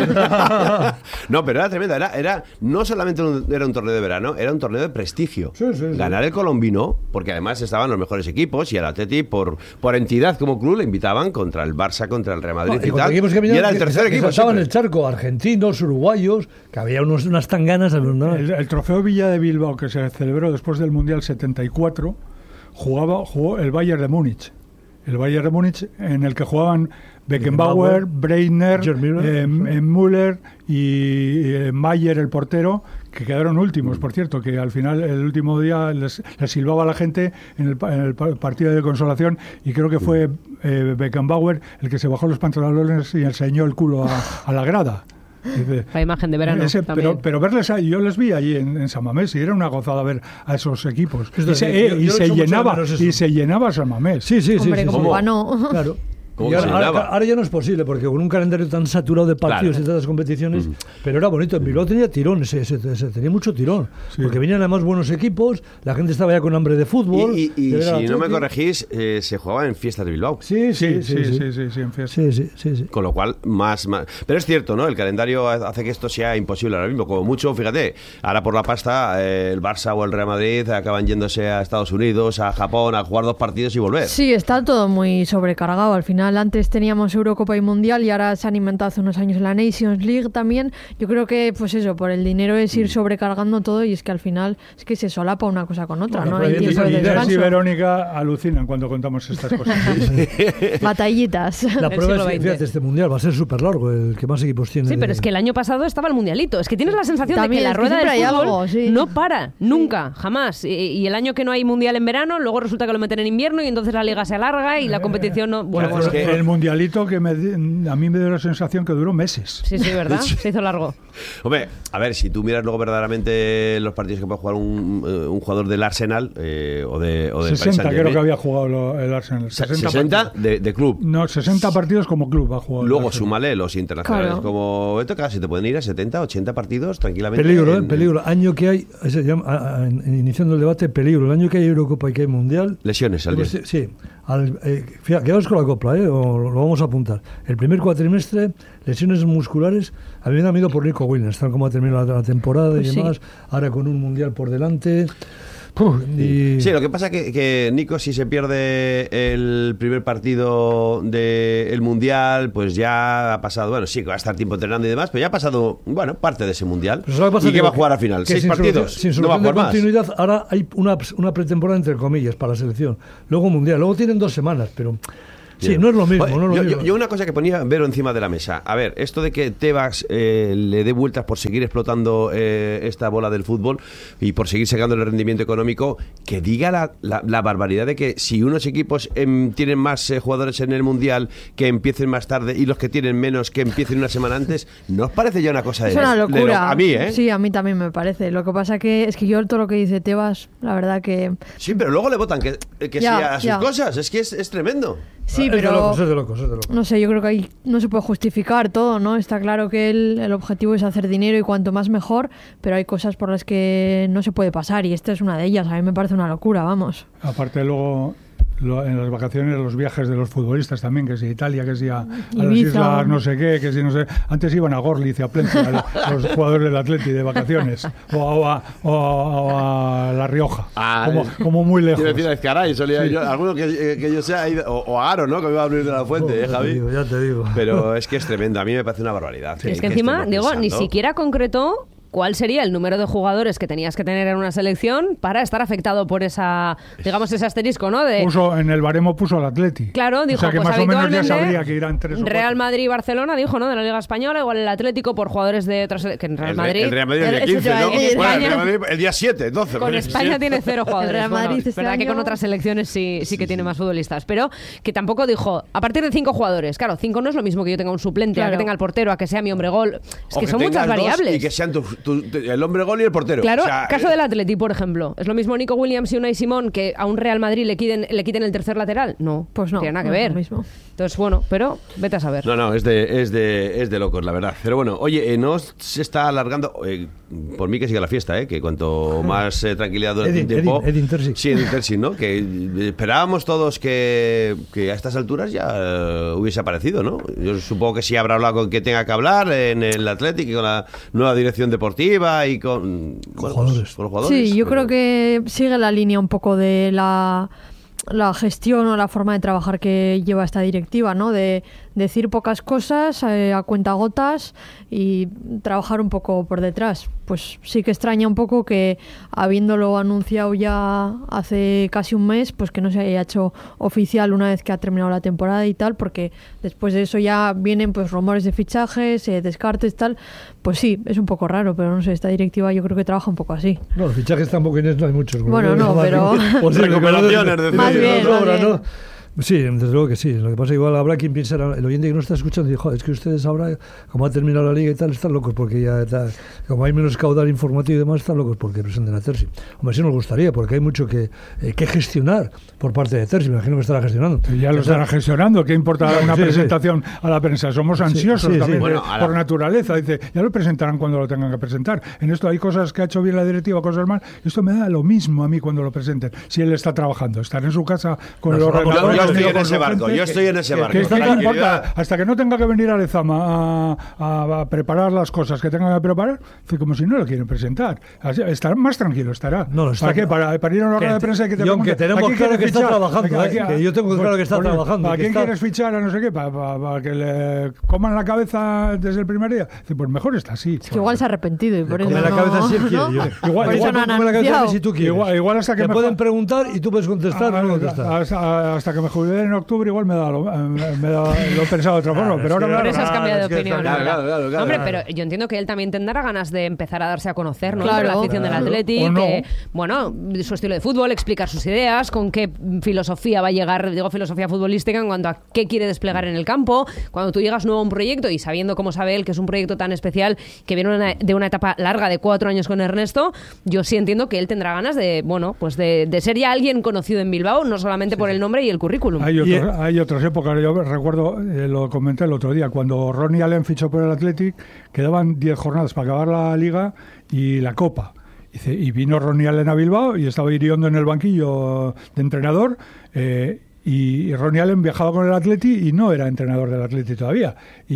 No, pero era tremenda. Era, era no solamente un, era un torneo de verano, era un torneo de prestigio. Sí, sí, sí. Ganar el colombino, porque además estaban los mejores equipos y el Atleti, por, por entidad como club, le invitaban contra el Barça, contra el Real Madrid No, y, y cuando tal. equipos que Y venían, era el que- tercer que equipo. saltaban siempre. el charco, argentinos, uruguayos, que había unos, unas tanganas. ¿no? El, el trofeo Villa de Bilbao que se celebró después del Mundial setenta y cuatro jugaba, jugó el Bayern de Múnich. El Bayern de Múnich en el que jugaban Beckenbauer, Beckenbauer, Breitner, Gerd Müller, eh, sí. eh, Müller y eh, Mayer, el portero, que quedaron últimos, por cierto, que al final, el último día, les, les silbaba a la gente en el, pa- en el pa- partido de consolación y creo que fue eh, Beckenbauer el que se bajó los pantalones y enseñó el culo a, a la grada. Dice, La imagen de verano ese- también. pero, pero verles ahí, yo les vi allí en, en San Mamés y era una gozada ver a esos equipos. Es Y se, decir, eh, yo- y yo se echo mucho de llenaba, menos eso. y se llenaba San Mamés. Sí, sí, sí. Hombre, sí, como sí. pa' no. Claro. ¿Cómo Y ahora, se ahora- llenaba? ahora ya no es posible, porque con un calendario tan saturado de partidos Claro. y tantas competiciones, pero era bonito. En Bilbao tenía tirón, ese, ese- ese- tenía mucho tirón, porque venían además buenos equipos, la gente estaba ya con hambre de fútbol. Y, y- y de ver al si no me Atleti. corregís, eh, se jugaba en fiestas de Bilbao. Sí, sí, sí. Sí, sí, sí, sí, sí, en fiesta. Sí, sí, sí, sí. Con lo cual, más, más. Pero es cierto, ¿no? El calendario hace que esto sea imposible ahora mismo. Como mucho, fíjate, ahora por la pasta, eh, el Barça o el Real Madrid acaban yéndose a Estados Unidos, a Japón, a jugar dos partidos y volver. Sí, está todo muy sobrecargado. Al final, antes teníamos Eurocopa y Mundial y ahora se han inventado hace unos años la Nations League también. Yo creo que, pues eso, por el dinero es ir sobrecargando todo y es que al final es que se solapa una cosa con otra, Bueno, ¿no? Hay pero tiempo de Inés y descanso. Verónica alucinan cuando contamos estas cosas. Batallitas. La Del prueba es siglo que, veinte. fíjate, este mundial va a ser súper largo, el que más equipos tiene. Sí, de- pero es que el año pasado estaba el mundialito. Es que tienes la sensación También, de que la es que rueda del siempre hay fútbol algo, sí. no para, nunca, jamás. Y, y el año que no hay mundial en verano, luego resulta que lo meten en invierno y entonces la liga se alarga y la competición no. Bueno, Claro, bueno, es El, el mundialito que me, a mí me dio la sensación que duró meses. Sí, sí, ¿verdad? Se hizo largo. Hombre, a ver, si tú miras luego verdaderamente los partidos que puede jugar un, un jugador del Arsenal eh, o, de, o del Paris sesenta Saint-Germain. creo que había jugado lo, el Arsenal. sesenta, sesenta de, de club. No, sesenta partidos como club ha jugado. Luego súmale los internacionales. Claro. Como esto casi te pueden ir a setenta, ochenta partidos tranquilamente. Peligro, en, eh, peligro. Año que hay, se llama, a, a, iniciando el debate, peligro. El año que hay Eurocopa y que hay Mundial. Lesiones al día. Sí, sí. Al, eh, fíjate, quedaos con la copla, eh, o lo vamos a apuntar. El primer cuatrimestre, lesiones musculares. A mí me da miedo por Nico Williams, tal como ha terminado la, la temporada pues y demás. Sí. Ahora con un Mundial por delante. Puh, y... Sí, lo que pasa es que, que Nico, si se pierde el primer partido del Mundial, pues ya ha pasado, bueno, sí, que va a estar tiempo entrenando y demás, pero ya ha pasado, bueno, parte de ese Mundial. ¿Y qué va a jugar al final? ¿Seis partidos? Sin no va a jugar de más. Continuidad, ahora hay una, una pretemporada, entre comillas, para la selección. Luego Mundial. Luego tienen dos semanas, pero... Sí, no es lo mismo. Oye, no es lo yo, mismo. Yo, yo una cosa que ponía Vero encima de la mesa. A ver, esto de que Tebas eh, le dé vueltas por seguir explotando eh, esta bola del fútbol y por seguir sacando el rendimiento económico, que diga la, la, la barbaridad de que si unos equipos eh, tienen más eh, jugadores en el Mundial, que empiecen más tarde, y los que tienen menos, que empiecen una semana antes, ¿no os parece ya una cosa de... Es una locura. De lo, a mí, ¿eh? Sí, a mí también me parece. Lo que pasa que es que yo todo lo que dice Tebas, la verdad que... Sí, pero luego le votan que, que ya, sí a sus ya. cosas. Es que es, es tremendo. Sí, es pero... De locos, es de locos, es de locos. No sé, yo creo que ahí no se puede justificar todo, ¿no? Está claro que el, el objetivo es hacer dinero y cuanto más mejor, pero hay cosas por las que no se puede pasar y esta es una de ellas. A mí me parece una locura, vamos. Aparte luego... Lo, en las vacaciones, los viajes de los futbolistas también, que si a Italia, que si a, a las islas no sé qué, que si no sé... Antes iban a Gorliz y a Plenty, a los jugadores del Atleti de vacaciones, o a, o a, o a La Rioja, ah, como, como muy lejos. Quiero decir, caray, solía Sí. yo, alguno que, que yo sea, o, o a Aro, ¿no? Que me iba a abrir de la fuente, Oh, ¿eh, Javi? Ya te digo, ya te digo. Pero es que es tremendo, a mí me parece una barbaridad. Sí, es que encima, digo, ni siquiera concretó cuál sería el número de jugadores que tenías que tener en una selección para estar afectado por esa, digamos, ese asterisco, ¿no? De, Puso, en el baremo puso al Atleti. Claro, dijo, o sea que pues más o menos ya habitualmente sabría que irán tres o cuatro. Real Madrid y Barcelona, dijo, ¿no? De la Liga Española, igual el Atlético por jugadores de otras... Que en Real El, Madrid... el Real Madrid el día eso quince, te va a ¿no? decir, Bueno, el España- Real Madrid el día siete, entonces. Con pues, España sí. tiene cero jugadores. El Real Bueno, Madrid es este verdad que año- con otras selecciones sí, sí que tiene más futbolistas. Pero que tampoco dijo, a partir de cinco jugadores. Claro, cinco no es lo mismo que yo tenga un suplente, a Claro. que tenga el portero, a que sea mi hombre gol. Es O que son tengas muchas dos variables. Y que sean tu, tu- tu- el hombre gol y el portero. Claro, O sea, caso eh, del Atleti, por ejemplo. ¿Es lo mismo Nico Williams y Unai Simón que a un Real Madrid le quiten, le quiten el tercer lateral? No, Pues no, tiene nada que no es ver. lo mismo. Entonces, bueno, pero vete a saber. No, no, es de, es de, es de locos, la verdad. Pero bueno, oye, eh, no se está alargando. eh, por mí que siga la fiesta, ¿eh? Que cuanto más eh, tranquilidad durante Edin, un tiempo. Edin, Edin Terzic. Sí, Edin Terzic, ¿no? Que eh, esperábamos todos que, que a estas alturas ya eh, hubiese aparecido, ¿no? Yo supongo que sí habrá hablado con quien tenga que hablar en el Athletic y con la nueva dirección deportiva y con, bueno, jugadores. pues, con los jugadores. Sí, yo pero- creo que sigue la línea un poco de la, la gestión o la forma de trabajar que lleva esta directiva, ¿no? De decir pocas cosas eh, a cuentagotas y trabajar un poco por detrás. Pues sí que extraña un poco que, habiéndolo anunciado ya hace casi un mes, pues que no se haya hecho oficial una vez que ha terminado la temporada y tal, porque después de eso ya vienen pues rumores de fichajes, eh, descartes, tal. Pues sí, es un poco raro, pero no sé, esta directiva yo creo que trabaja un poco así. No, los fichajes tampoco Inés, no hay muchos. Bueno, no, pero- Recuperaciones, decir. Más bien, no más sobra, bien. ¿no? Sí, desde luego que sí. Lo que pasa es que igual habrá quien piensa, el oyente que no está escuchando, dice, joder, es que ustedes ahora, como ha terminado la liga y tal, están locos porque ya está, como hay menos caudal informativo y demás, están locos porque presenten a Terzi. Hombre, sí nos gustaría, porque hay mucho que, eh, que gestionar por parte de Terzi. Me imagino que estará gestionando. Y ya lo estarán gestionando. ¿Qué importa Claro, una sí, sí. presentación a la prensa? Somos ansiosos sí, sí. también Bueno, de- a la- por naturaleza. Dice, ya lo presentarán cuando lo tengan que presentar. En esto hay cosas que ha hecho bien la directiva, cosas mal. Esto me da lo mismo a mí cuando lo presenten. Si él está trabajando, estar en su casa con el Yo- ordenador. yo estoy reunido en con ese su barco, gente, yo estoy en ese que- barco. que esto no Tranquilidad. importa. Hasta que no tenga que venir a Lezama a, a- a preparar las cosas que tenga que preparar, dice, como si no lo quieren presentar. Así, estará más tranquilo, estará. No, no, está ¿Para qué? claro. Para, para ir a una rueda de Que- prensa y que te y aunque pregunte, tenemos ¿a quién claro quieres que está fichar? trabajando, ¿A eh, quién- que yo tengo claro que está por- trabajando, ¿A que quién está- quieres fichar a no sé qué? ¿Para, para- para que le coman la cabeza desde el primer día? Dice, pues mejor está así. Es que igual se ha arrepentido y por eso Come la no... cabeza si él quiere. Yo. Igual- Por eso igual no han come la cabeza anunciado. si tú quieres. Igual- igual hasta que Te mejor- pueden preguntar y tú puedes contestar o no contestar. hasta, hasta que me jubilé en octubre igual me da lo, me, me da, lo he pensado de otra forma, Claro, pero ahora es que me por eso has cambiado de es que opinión. está- ¿verdad? claro, claro, claro, Hombre, claro. pero yo entiendo que él también tendrá ganas de empezar a darse a conocer, ¿no? Claro. Entre la afición del Claro. Atleti, O no. que, bueno, su estilo de fútbol, explicar sus ideas, con qué filosofía va a llegar, digo filosofía futbolística en cuanto a qué quiere desplegar en el campo. Cuando tú llegas nuevo a un proyecto y sabiendo cómo sabe él que es un proyecto tan especial, que viene una- de una etapa larga de cuatro años con Ernesto, yo sí entiendo que él tendrá ganas de, bueno, pues de, de ser ya alguien conocido en Bilbao, no solamente por el nombre y el currículum. Hay, otros- hay otras épocas, yo recuerdo, eh, lo comenté el otro día, cuando Ronnie Allen fichó por el Athletic, quedaban diez jornadas para acabar la Liga y la Copa. Dice, y vino Ronnie Allen a Bilbao y estaba Iriondo en el banquillo de entrenador, eh, y Ronnie Allen viajaba con el Atleti y no era entrenador del Atleti todavía.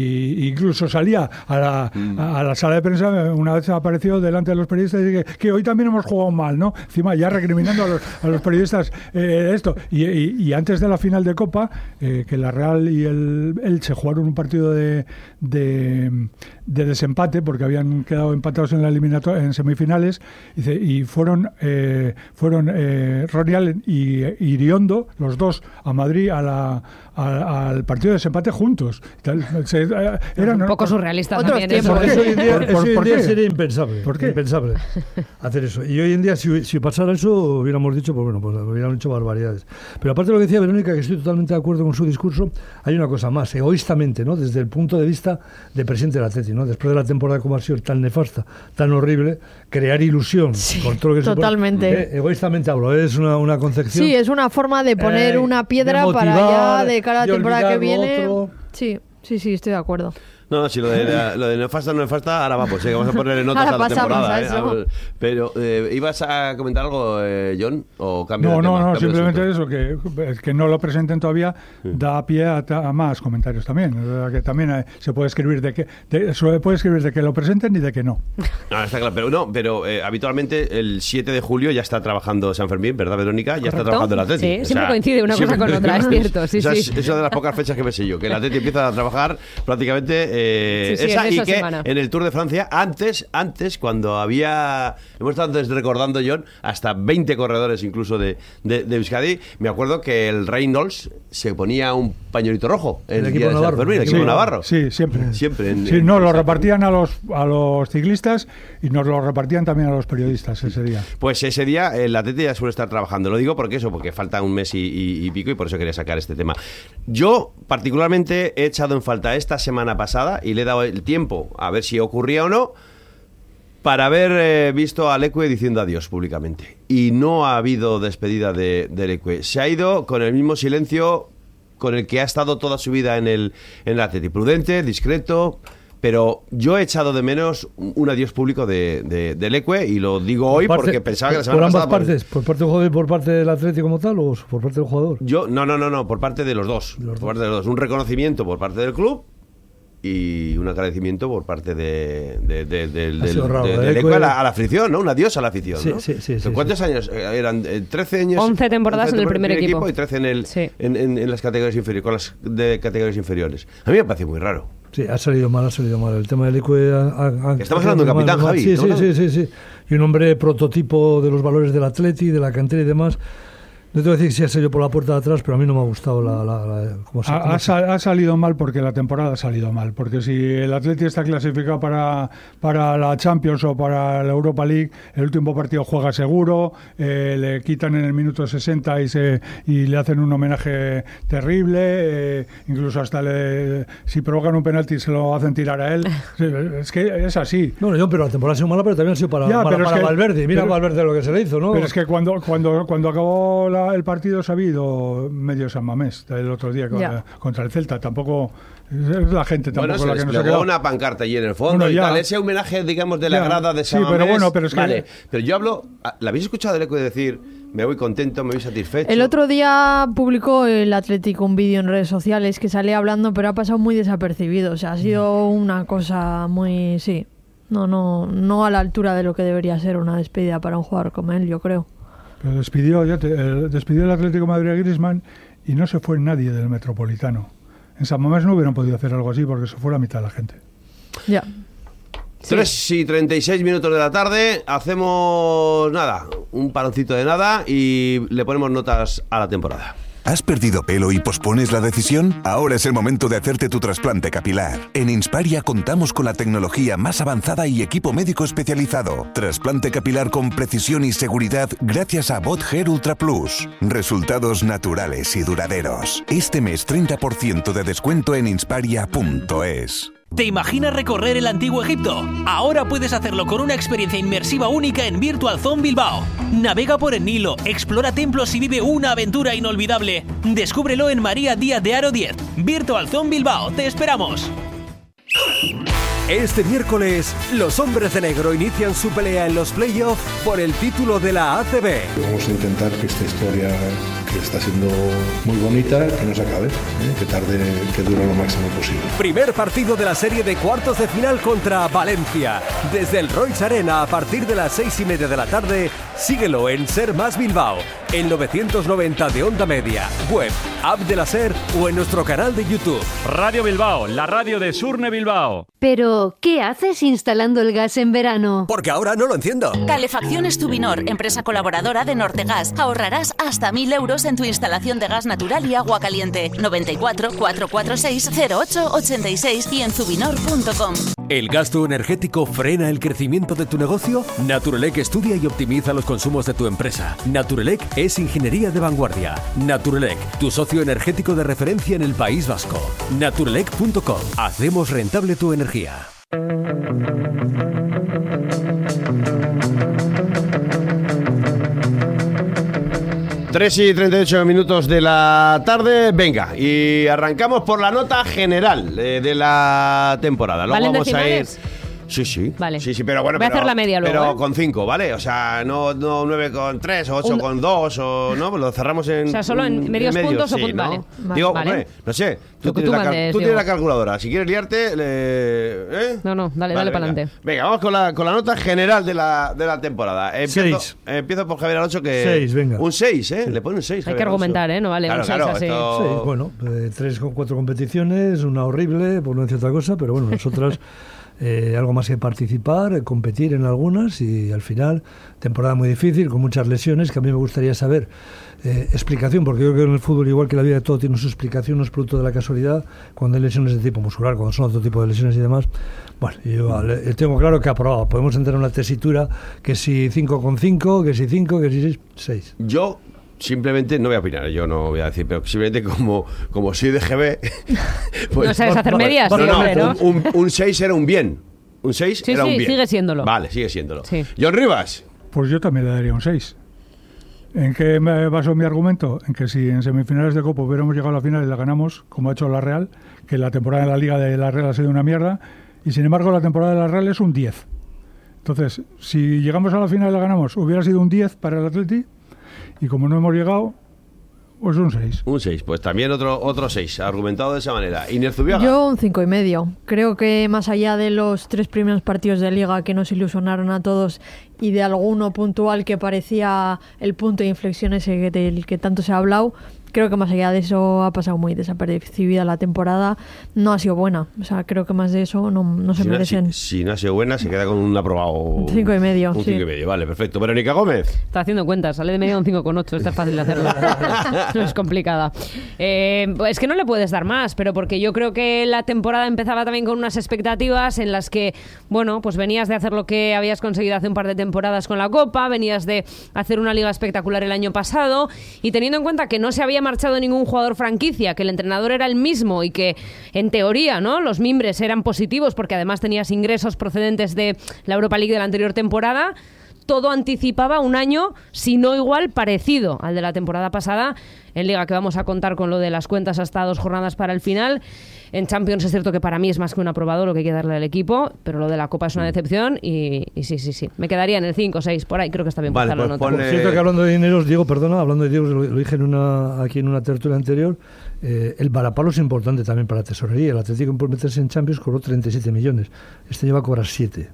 Y incluso salía a la, a, a la sala de prensa, una vez apareció delante de los periodistas y dije que hoy también hemos jugado mal, ¿no? Encima ya recriminando a los, a los periodistas eh, esto. Y, y, y antes de la final de Copa, eh, que la Real y el Elche jugaron un partido de, de, de desempate porque habían quedado empatados en la eliminatoria en semifinales, dice, y fueron eh, fueron eh, Ronnie Allen y Iriondo, los dos, a Madrid a la, a- al partido de desempate juntos. Tal, se- eh, eran un poco surrealista Otros también eso. tiempos. ¿Por qué? Eso hoy en día, ¿Por- eso por- hoy en por día qué? sería impensable. ¿Por qué? Impensable hacer eso. Y hoy en día, si, si pasara eso, hubiéramos dicho, pues bueno, pues hubieran hecho barbaridades. Pero aparte de lo que decía Verónica, que estoy totalmente de acuerdo con su discurso, hay una cosa más, egoístamente, ¿no? Desde el punto de vista del presidente del Atleti, ¿no? Después de la temporada como ha sido tan nefasta, tan horrible, crear ilusión por todo lo que totalmente. se puede. Eh, egoístamente hablo, es una, una concepción. Sí, es una forma de poner Eh, una piedra de para motivar, ya de cara a la de temporada que olvidar lo viene. otro. Sí, sí, sí, estoy de acuerdo. No, no, si lo de, la- lo de nefasta, no nefasta, ahora vamos, sí, vamos a ponerle notas Ahora a la pasamos temporada. a ¿eh? eso. A- Pero, eh, ¿ibas a comentar algo, eh, John? ¿O cambio No, de tema? no, no, Cambio de simplemente asunto. eso, que, que no lo presenten todavía da pie a, ta- a más comentarios también. O sea, que también eh, se puede escribir de que de, se puede escribir de que lo presenten y de que no. No, está claro, pero no, pero eh, habitualmente el siete de julio ya está trabajando San Fermín, ¿verdad, Verónica? Ya está ¿Correcto? trabajando el Atleti. Sí, siempre coincide una cosa con otra, es cierto, sí, o sea, sí. Es, es una de las pocas fechas que me sé yo, que el Atleti empieza a trabajar prácticamente eh, Sí, sí, esa, en y esa que semana. en el Tour de Francia, antes, antes, cuando había, hemos estado antes recordando, John, hasta veinte corredores incluso de, de, de Euskadi, me acuerdo que el Reynolds se ponía un pañuelito rojo en El el, equipo día de San navarro. Fermín, el Sí, equipo navarro. Sí, siempre. Siempre. En, Sí, en- no, lo repartían a los, a los ciclistas y nos lo repartían también a los periodistas ese día. Pues ese día el Atleti ya suele estar trabajando. Lo digo porque eso, porque falta un mes y, y- y pico y por eso quería sacar este tema. Yo, particularmente, he echado en falta esta semana pasada y le he dado el tiempo a ver si ocurría o no para haber eh, visto a Leque diciendo adiós públicamente. Y no ha habido despedida de, de Leque. Se ha ido con el mismo silencio con el que ha estado toda su vida en el, en el Atleti. Prudente, discreto. Pero yo he echado de menos un un adiós público de, de, de Leque y lo digo hoy Parte- porque pensaba que la por semana ambas pasada... pues, partes, por parte del jugador y por parte del Atlético como tal, o por parte del jugador. Yo, no, no, no, no, por parte de los dos. por parte de los dos. Un reconocimiento por parte del club y un agradecimiento por parte de, de, de, del- Ha sido del- raro, de- ¿eh? del Leque a la, a la afición, ¿no? Un adiós a la afición, Sí, ¿no? sí, sí, sí, ¿Cuántos años? Eh, Eran eh, trece años. once temporadas once en el primer equipo. y trece en, el, Sí. en, en- en las categorías inferiores, con las de categorías inferiores. A mí me parece muy raro. Sí, ha salido mal, ha salido mal. El tema del Leque ha, ha- ha- Estamos hablando de ha salido capitán, mal. Javi, Sí, sí, estamos sí, sí, sí. Y un hombre prototipo de los valores del Atleti, de la cantera y demás. No te voy a decir si ha salido por la puerta de atrás, pero a mí no me ha gustado la... la, la- cómo se- Ha, cómo ha se- sal- ha salido mal porque la temporada ha salido mal. Porque si el Atleti está clasificado para, para la Champions o para la Europa League, el último partido juega seguro, eh, le quitan en el minuto sesenta y, se, y le hacen un homenaje terrible, eh, incluso hasta le, si provocan un penalti se lo hacen tirar a él. Sí, es que es así. No, no, pero la temporada ha sido mala, pero también ha sido para, Ya, para, pero es para que- Valverde. Mira pero- Valverde lo que se le hizo, ¿no? Pero es que cuando cuando cuando acabó la- el partido se ha habido medio San Mamés el otro día con- Ya. contra el Celta. Tampoco es la gente Bueno, tampoco se la que nos ha desplegó quedado. una pancarta allí en el fondo Bueno, y ya. tal. Ese homenaje, digamos, de la Ya. grada de Sí, San pero Mamés, bueno, pero es que- vale. Pero yo hablo... ¿La habéis escuchado de Leque decir me voy contento, me voy satisfecho? El otro día publicó el Atlético un vídeo en redes sociales que salía hablando, pero ha pasado muy desapercibido. O sea, ha sido una cosa muy... Sí. No, no, no a la altura de lo que debería ser una despedida para un jugador como él, yo creo. Pero despidió, ya te- el- despidió el Atlético de Madrid a Griezmann y no se fue nadie del Metropolitano. En San Mamés no hubieran podido hacer algo así porque se fue la mitad de la gente. Ya. tres y treinta y seis minutos de la tarde, hacemos nada, un paroncito de nada y le ponemos notas a la temporada. ¿Has perdido pelo y pospones la decisión? Ahora es el momento de hacerte tu trasplante capilar. En Insparia contamos con la tecnología más avanzada y equipo médico especializado. Trasplante capilar con precisión y seguridad gracias a BotHair Ultra Plus. Resultados naturales y duraderos. Este mes treinta por ciento de descuento en insparia punto es. ¿Te imaginas recorrer el antiguo Egipto? Ahora puedes hacerlo con una experiencia inmersiva única en Virtual Zone Bilbao. Navega por el Nilo, explora templos y vive una aventura inolvidable. Descúbrelo en María Díaz de Haro diez. Virtual Zone Bilbao, te esperamos. Este miércoles, los hombres de negro inician su pelea en los playoffs por el título de la A C B. Vamos a intentar que esta historia, que está siendo muy bonita, que no se acabe, ¿eh? que tarde, que dure lo máximo posible. Primer partido de la serie de cuartos de final contra Valencia. Desde el Royce Arena a partir de las seis y media de la tarde, síguelo en Ser Más Bilbao, en novecientos noventa de Onda Media, web, app de la Ser o en nuestro canal de YouTube. Radio Bilbao, la radio de Surne Bilbao. Pero, ¿qué haces instalando el gas en verano? Porque ahora no lo enciendo. Calefacciones Tubinor, empresa colaboradora de Nortegas. Ahorrarás hasta mil euros en tu instalación de gas natural y agua caliente. noventa y cuatro, cuatrocientos cuarenta y seis, cero ocho ochenta y seis y en tubinor punto com. ¿El gasto energético frena el crecimiento de tu negocio? Naturelec estudia y optimiza los consumos de tu empresa. Naturelec es ingeniería de vanguardia. Naturelec, tu socio energético de referencia en el País Vasco. naturelec punto com. Hacemos rentable tu energía. tres y treinta y ocho minutos de la tarde. Venga, y arrancamos por la nota general eh, de la temporada. Luego ¿Valen vamos decimales? a ir. Sí, sí. Vale. Sí, sí, pero bueno, Voy a pero, hacer la media luego, pero ¿eh? con cinco, ¿vale? O sea, no, no nueve con tres o ocho Un- con dos o no, pues lo cerramos en. O sea, solo en medios puntos o sí, pun- ¿no? vale. Va- Digo, vale. hombre, no sé. Tú, Lo que tienes, tú la, cal- mandes, tú tienes digo. la calculadora. Si quieres liarte, le, ¿eh? No, no, dale, Vale, dale para venga. adelante. Venga, vamos con la, con la nota general de la, de la temporada. Empiezo, Seis. empiezo por Javier Alonso que. Seis, venga. Un seis, ¿eh? Le pone un seis. Hay que argumentar, ¿eh? No vale, Claro, un seis claro, así. esto- Sí, bueno, eh, tres con cuatro competiciones, una horrible, por no decir otra cosa, pero bueno, nosotras eh, algo más que participar, eh, competir en algunas y al final, temporada muy difícil, con muchas lesiones, que a mí me gustaría saber eh, explicación, porque yo creo que en el fútbol, igual que la vida, todo tiene su explicación, no es producto de la casualidad, cuando hay lesiones de tipo muscular, cuando son otro tipo de lesiones y demás. Bueno, yo eh, tengo claro que aprobado, podemos entrar en una tesitura que si cinco con cinco, que si cinco, que si seis. Yo simplemente, no voy a opinar, yo no voy a decir, pero simplemente como, como soy de G B. Pues, No sabes hacer medias, no, sí, no, hombre, ¿no? Un, un seis era un bien. Un seis Sí, era sí, un bien. sigue siéndolo. Vale, sigue siéndolo. Sí. John Rivas. Pues yo también le daría un seis. ¿En qué me baso mi argumento? En que si en semifinales de Copa hubiéramos llegado a la final y la ganamos, como ha hecho la Real, que la temporada de la Liga de la Real ha sido una mierda, y sin embargo la temporada de la Real es un diez. Entonces, si llegamos a la final y la ganamos, hubiera sido un diez para el Atleti, y como no hemos llegado, pues un seis. Un seis, pues también otro otro seis, argumentado de esa manera. Inés Zubiaga. Yo un cinco y medio. Creo que más allá de los tres primeros partidos de Liga que nos ilusionaron a todos y de alguno puntual que parecía el punto de inflexión ese que- del que tanto se ha hablado, creo que más allá de eso ha pasado muy desapercibida la temporada. No ha sido buena. O sea, creo que más de eso no, no se si, no, merecen. si, si no ha sido buena, se queda con un aprobado. Cinco y medio, Un sí. cinco y medio, vale, perfecto. Verónica Gómez. Está haciendo cuentas, sale de medio a un cinco coma ocho, esta es fácil de hacerlo. No es complicada. Eh, es que no le puedes dar más, pero porque yo creo que la temporada empezaba también con unas expectativas en las que, bueno, pues venías de hacer lo que habías conseguido hace un par de temporadas con la Copa, venías de hacer una liga espectacular el año pasado y teniendo en cuenta que no se había marchado ningún jugador franquicia, que el entrenador era el mismo y que en teoría, ¿no?, los mimbres eran positivos porque además tenías ingresos procedentes de la Europa League de la anterior temporada, todo anticipaba un año, si no igual, parecido al de la temporada pasada. En Liga, que vamos a contar con lo de las cuentas hasta dos jornadas para el final. En Champions es cierto que para mí es más que un aprobado lo que hay que darle al equipo, pero lo de la Copa es una decepción y, y sí, sí, sí. Me quedaría en el cinco o seis, por ahí creo que está bien Vale, puesta la pues nota. pone- Por cierto que hablando de dineros, Diego, perdona, hablando de Diego, lo, lo dije en una, aquí en una tertulia anterior, eh, el varapalo es importante también para la tesorería. El Atlético por meterse en Champions cobró treinta y siete millones. Este lleva a cobrar siete.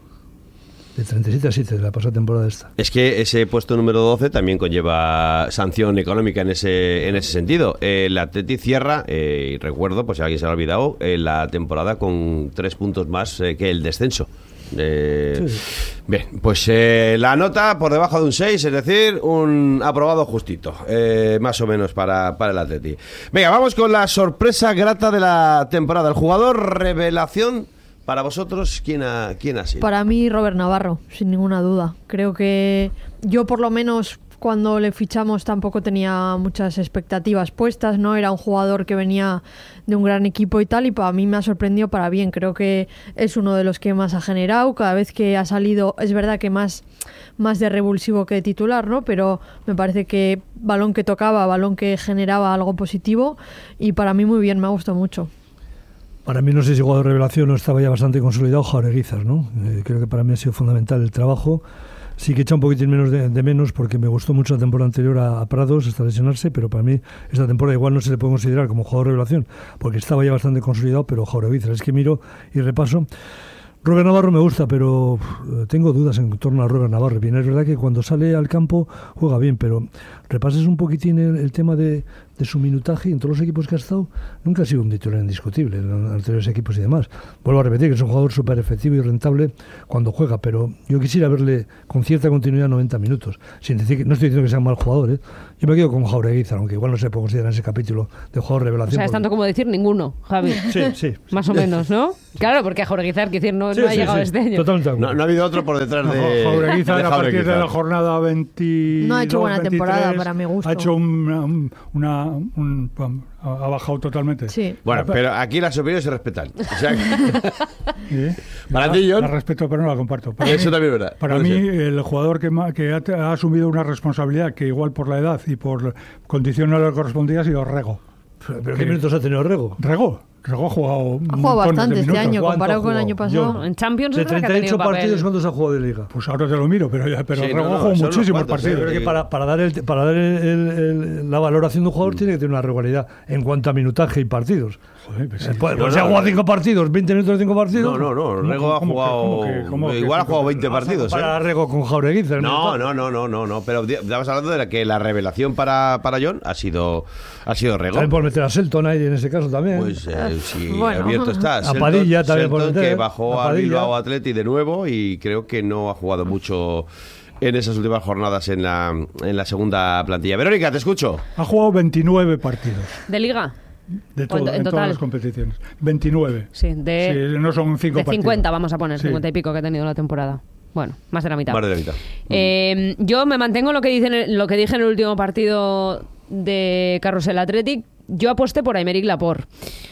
De treinta y siete a siete de la pasada temporada esta. Es que ese puesto número doce también conlleva sanción económica en ese en ese sentido. Eh, el Atleti cierra, eh, y recuerdo, pues si alguien se lo ha olvidado, eh, la temporada con tres puntos más eh, que el descenso. Eh, Sí. Bien, pues eh, la nota por debajo de un seis, es decir, un aprobado justito, eh, más o menos para, para el Atleti. Venga, vamos con la sorpresa grata de la temporada. El jugador revelación para vosotros, ¿quién ha, quién ha sido? Para mí, Robert Navarro, sin ninguna duda. Creo que yo, por lo menos, cuando le fichamos tampoco tenía muchas expectativas puestas, ¿no? Era un jugador que venía de un gran equipo y tal, y para mí me ha sorprendido para bien. Creo que es uno de los que más ha generado. Cada vez que ha salido, es verdad que más, más de revulsivo que de titular, ¿no? Pero me parece que balón que tocaba, balón que generaba algo positivo, y para mí muy bien, me ha gustado mucho. Para mí, no sé si jugador de revelación no estaba ya bastante consolidado Jaureguizar, ¿no? Eh, creo que para mí ha sido fundamental el trabajo. Sí que echa un poquitín menos de, de menos porque me gustó mucho la temporada anterior a, a Prados hasta lesionarse, pero para mí esta temporada igual no se le puede considerar como jugador de revelación porque estaba ya bastante consolidado, pero Jaureguizar, es que miro y repaso. Robert Navarro me gusta, pero uf, tengo dudas en torno a Robert Navarro. Bien, es verdad que cuando sale al campo juega bien, pero repases un poquitín el, el tema de, de su minutaje y en todos los equipos que ha estado, nunca ha sido un titular indiscutible en los anteriores equipos y demás. Vuelvo a repetir que es un jugador súper efectivo y rentable cuando juega, pero yo quisiera verle con cierta continuidad noventa minutos. Sin decir que, no estoy diciendo que sea un mal jugador, ¿eh? Yo me quedo con Jaureguizar, aunque igual no se puede considerar en ese capítulo de jugador revelación. O sea, es tanto como decir ninguno, Javi. Sí, sí. Más o menos, ¿no? Claro, porque a Jaureguizar, quiero decir, no, Sí, no ha sí, llegado sí. este año. Totalmente. No, no ha habido otro por detrás No, de Jaureguizar, de a partir de Jaureguizar. la jornada veintidós, No ha hecho buena veintitrés, temporada, para mi gusto. Ha hecho una, un- una, un- un- ha bajado totalmente. Sí. Bueno, pero aquí las opiniones se respetan. O sea, Sí. Para La- ti, John. La respeto, pero no la comparto. Para Eso mí, también es verdad. Para Puede mí, ser. el jugador que, ma- que ha, ha asumido una responsabilidad que igual por la edad y por condición no le correspondía ha sido Rego. ¿Pero qué minutos ha tenido Rego? Rego. Rego ha jugado un Ha jugado montón de bastante este minutos. año ¿Cuánto comparado ha con el jugado? año pasado. Yo- En Champions De es verdad que ha treinta y ocho tenido papel. partidos, ¿cuántos ha jugado de Liga? Pues ahora te lo miro, pero, ya- pero Sí, Rego no, no, ha jugado son unos muchísimos cuantos, partidos. ¿eh? Creo que para, para dar, el, para dar el- el- el- la valoración de un jugador tiene que tener una regularidad en cuanto a minutaje y partidos. Joder, pues Eh, sí. pues, no, pues si ha no. jugado cinco partidos, veinte minutos de cinco partidos. No, no, no. Rego ha ¿Cómo que- jugado. cómo que- cómo que igual ha cinco jugado veinte partidos, Para ¿eh? Rego con Jaureguizar. No, no, no, no, no, no. Pero di- estabas hablando de la que la revelación para, para John ha sido, ha sido Rego. También por meter a Selton ahí en ese caso también. Pues eh, si Bueno. abierto está. A Padilla también por Selton, meter, que bajó a a Padilla. Bilbao Athletic de nuevo y creo que no ha jugado mucho en esas últimas jornadas en la, en la segunda plantilla. Verónica, te escucho. Ha jugado veintinueve partidos. ¿De Liga? De ¿O todo, en- en, en todas total? las competiciones. veintinueve. Sí, de, Sí, no son cinco de partidos. cincuenta vamos a poner, Sí. cincuenta y pico que ha tenido la temporada. Bueno, más de la mitad. Más de la mitad. Eh, yo me mantengo en lo que, dice en el- lo que dije en el último partido de Carrusel Athletic. Yo aposté por Aymeric Laporte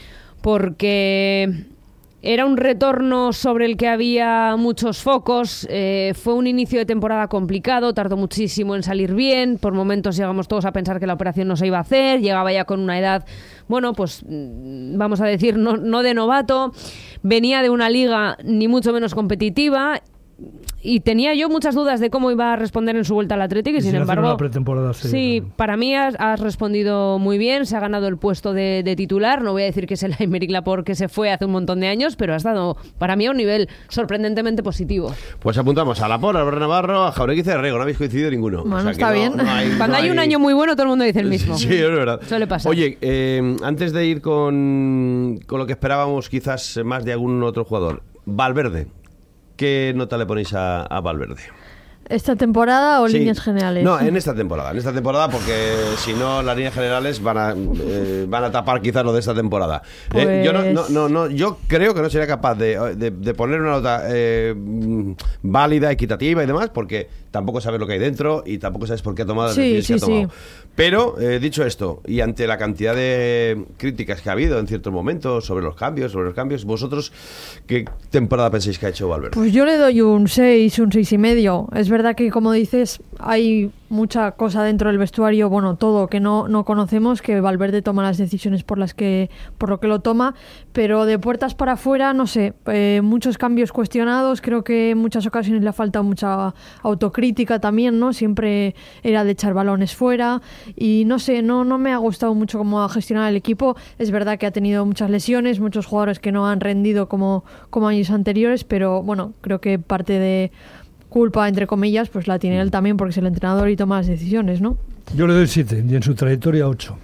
porque era un retorno sobre el que había muchos focos. Eh, fue un inicio de temporada complicado, tardó muchísimo en salir bien. Por momentos llegamos todos a pensar que la operación no se iba a hacer. Llegaba ya con una edad, bueno, pues mm, vamos a decir, no, no de novato. Venía de una liga ni mucho menos competitiva. Y tenía yo muchas dudas de cómo iba a responder en su vuelta al Atlético y, Y sin sin hacer embargo, una pretemporada seria sí, también. para mí has, has respondido muy bien, se ha ganado el puesto de, de titular. No voy a decir que es el Aymeric Laporte que se fue hace un montón de años, pero ha estado para mí a un nivel sorprendentemente positivo. Pues apuntamos a Laporte, a Albert Navarro, a Jaureguizar y a Rego. No habéis coincidido ninguno. Bueno, que está no- bien. no hay- Cuando no hay un año muy bueno, todo el mundo dice el mismo. Sí, es verdad. Suele pasar. Oye, eh, antes de ir con, con lo que esperábamos quizás más de algún otro jugador, Valverde. ¿Qué nota le ponéis a, a Valverde? ¿Esta temporada o Sí. líneas generales? No, en esta temporada. En esta temporada, porque si no, las líneas generales van a, eh, van a tapar quizás lo de esta temporada. Eh, yo, no, no, Pues- no, no, yo creo que no sería capaz de, de- de poner una nota eh, mm, válida, equitativa y demás, porque tampoco sabes lo que hay dentro y tampoco sabes por qué ha tomado las Sí, decisiones sí, que ha tomado. sí. Pero, eh, dicho esto, y ante la cantidad de críticas que ha habido en ciertos momentos sobre los cambios, sobre los cambios, vosotros, ¿qué temporada pensáis que ha hecho Valverde? Pues yo le doy un seis, un seis y medio. Es verdad que, como dices, hay mucha cosa dentro del vestuario, bueno, todo que no, no conocemos, que Valverde toma las decisiones por las que, por lo que lo toma, pero de puertas para afuera, no sé, eh, muchos cambios cuestionados. Creo que en muchas ocasiones le ha faltado mucha autocrítica también, ¿no? Siempre era de echar balones fuera y no sé, no, no me ha gustado mucho cómo ha gestionado el equipo. Es verdad que ha tenido muchas lesiones, muchos jugadores que no han rendido como, como años anteriores, pero bueno, creo que parte de culpa, entre comillas, pues la tiene él también porque es el entrenador y toma las decisiones, ¿no? Yo le doy siete y en su trayectoria ocho.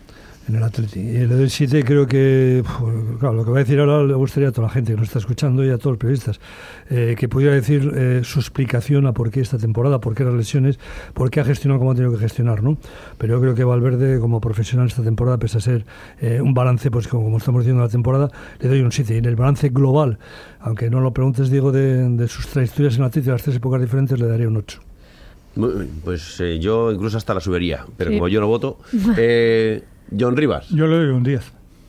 en el Atleti. Y le doy siete, creo que, uf, claro, lo que voy a decir ahora le gustaría a toda la gente que nos está escuchando y a todos los periodistas, eh, que pudiera decir eh, su explicación a por qué esta temporada, por qué las lesiones, por qué ha gestionado como ha tenido que gestionar, ¿no? Pero yo creo que Valverde, como profesional esta temporada, pese a ser eh, un balance, pues como, como estamos diciendo la temporada, le doy un siete. Y en el balance global, aunque no lo preguntes, Diego, de, de sus trayectorias en el Atleti, de las tres épocas diferentes, le daría un ocho. Pues eh, yo incluso hasta la subiría, pero Sí. como yo no voto... Eh, John Rivas. Yo le doy un diez.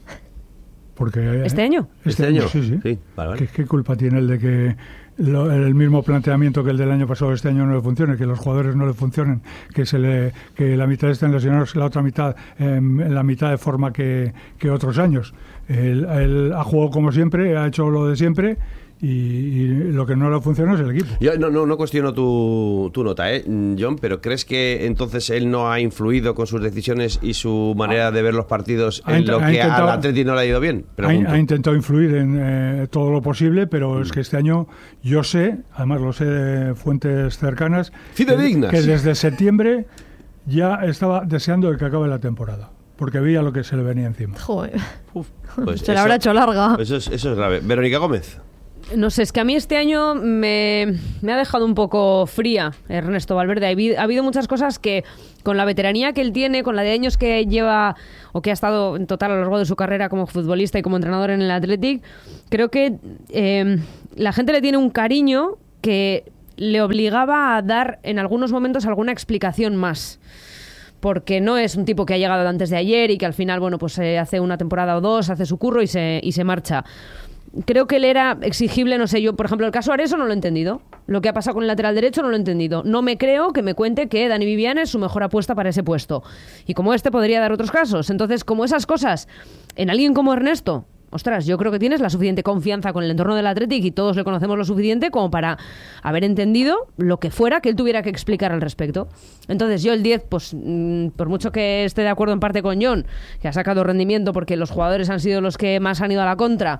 Porque, ¿Este año? ¿Este año? Sí, sí. Sí, vale, vale. ¿Qué, qué culpa tiene el de que lo- el mismo planteamiento que el del año pasado este año no le funcione, que los jugadores no le funcionen, que se le que la mitad estén lesionados, la otra mitad eh, en la mitad de forma que, que otros años? Él, él ha jugado como siempre, ha hecho lo de siempre y, y lo que no le funciona es el equipo. Yo no, no, no cuestiono tu, tu nota, ¿eh, John? Pero ¿crees que entonces él no ha influido con sus decisiones y su manera de ver los partidos Ha en int- lo ha que intentado- al Atleti no le ha ido bien? Ha, Pregunto. ha intentado influir en eh, todo lo posible, pero es que este año yo sé, además lo sé de fuentes cercanas, Fidedignas. que desde septiembre ya estaba deseando de que acabe la temporada, porque veía lo que se le venía encima. Joder. Pues se la eso- habrá hecho larga. Eso es, eso es grave. Verónica Gómez. No sé, es que a mí este año me, me ha dejado un poco fría Ernesto Valverde. Ha habido, ha habido muchas cosas que, con la veteranía que él tiene, con la de años que lleva o que ha estado en total a lo largo de su carrera como futbolista y como entrenador en el Athletic, creo que eh, la gente le tiene un cariño que le obligaba a dar en algunos momentos alguna explicación más. Porque no es un tipo que ha llegado antes de ayer y que al final, bueno, pues eh, hace una temporada o dos, hace su curro y se, y se marcha. Creo que él era exigible, no sé, yo, por ejemplo, el caso Areso no lo he entendido. Lo que ha pasado con el lateral derecho no lo he entendido. No me creo que me cuente que Dani Vivian es su mejor apuesta para ese puesto. Y como este podría dar otros casos. Entonces, como esas cosas, en alguien como Ernesto, ostras, yo creo que tienes la suficiente confianza con el entorno del Athletic y todos le conocemos lo suficiente como para haber entendido lo que fuera que él tuviera que explicar al respecto. Entonces yo el diez, pues mm, por mucho que esté de acuerdo en parte con John, que ha sacado rendimiento porque los jugadores han sido los que más han ido a la contra,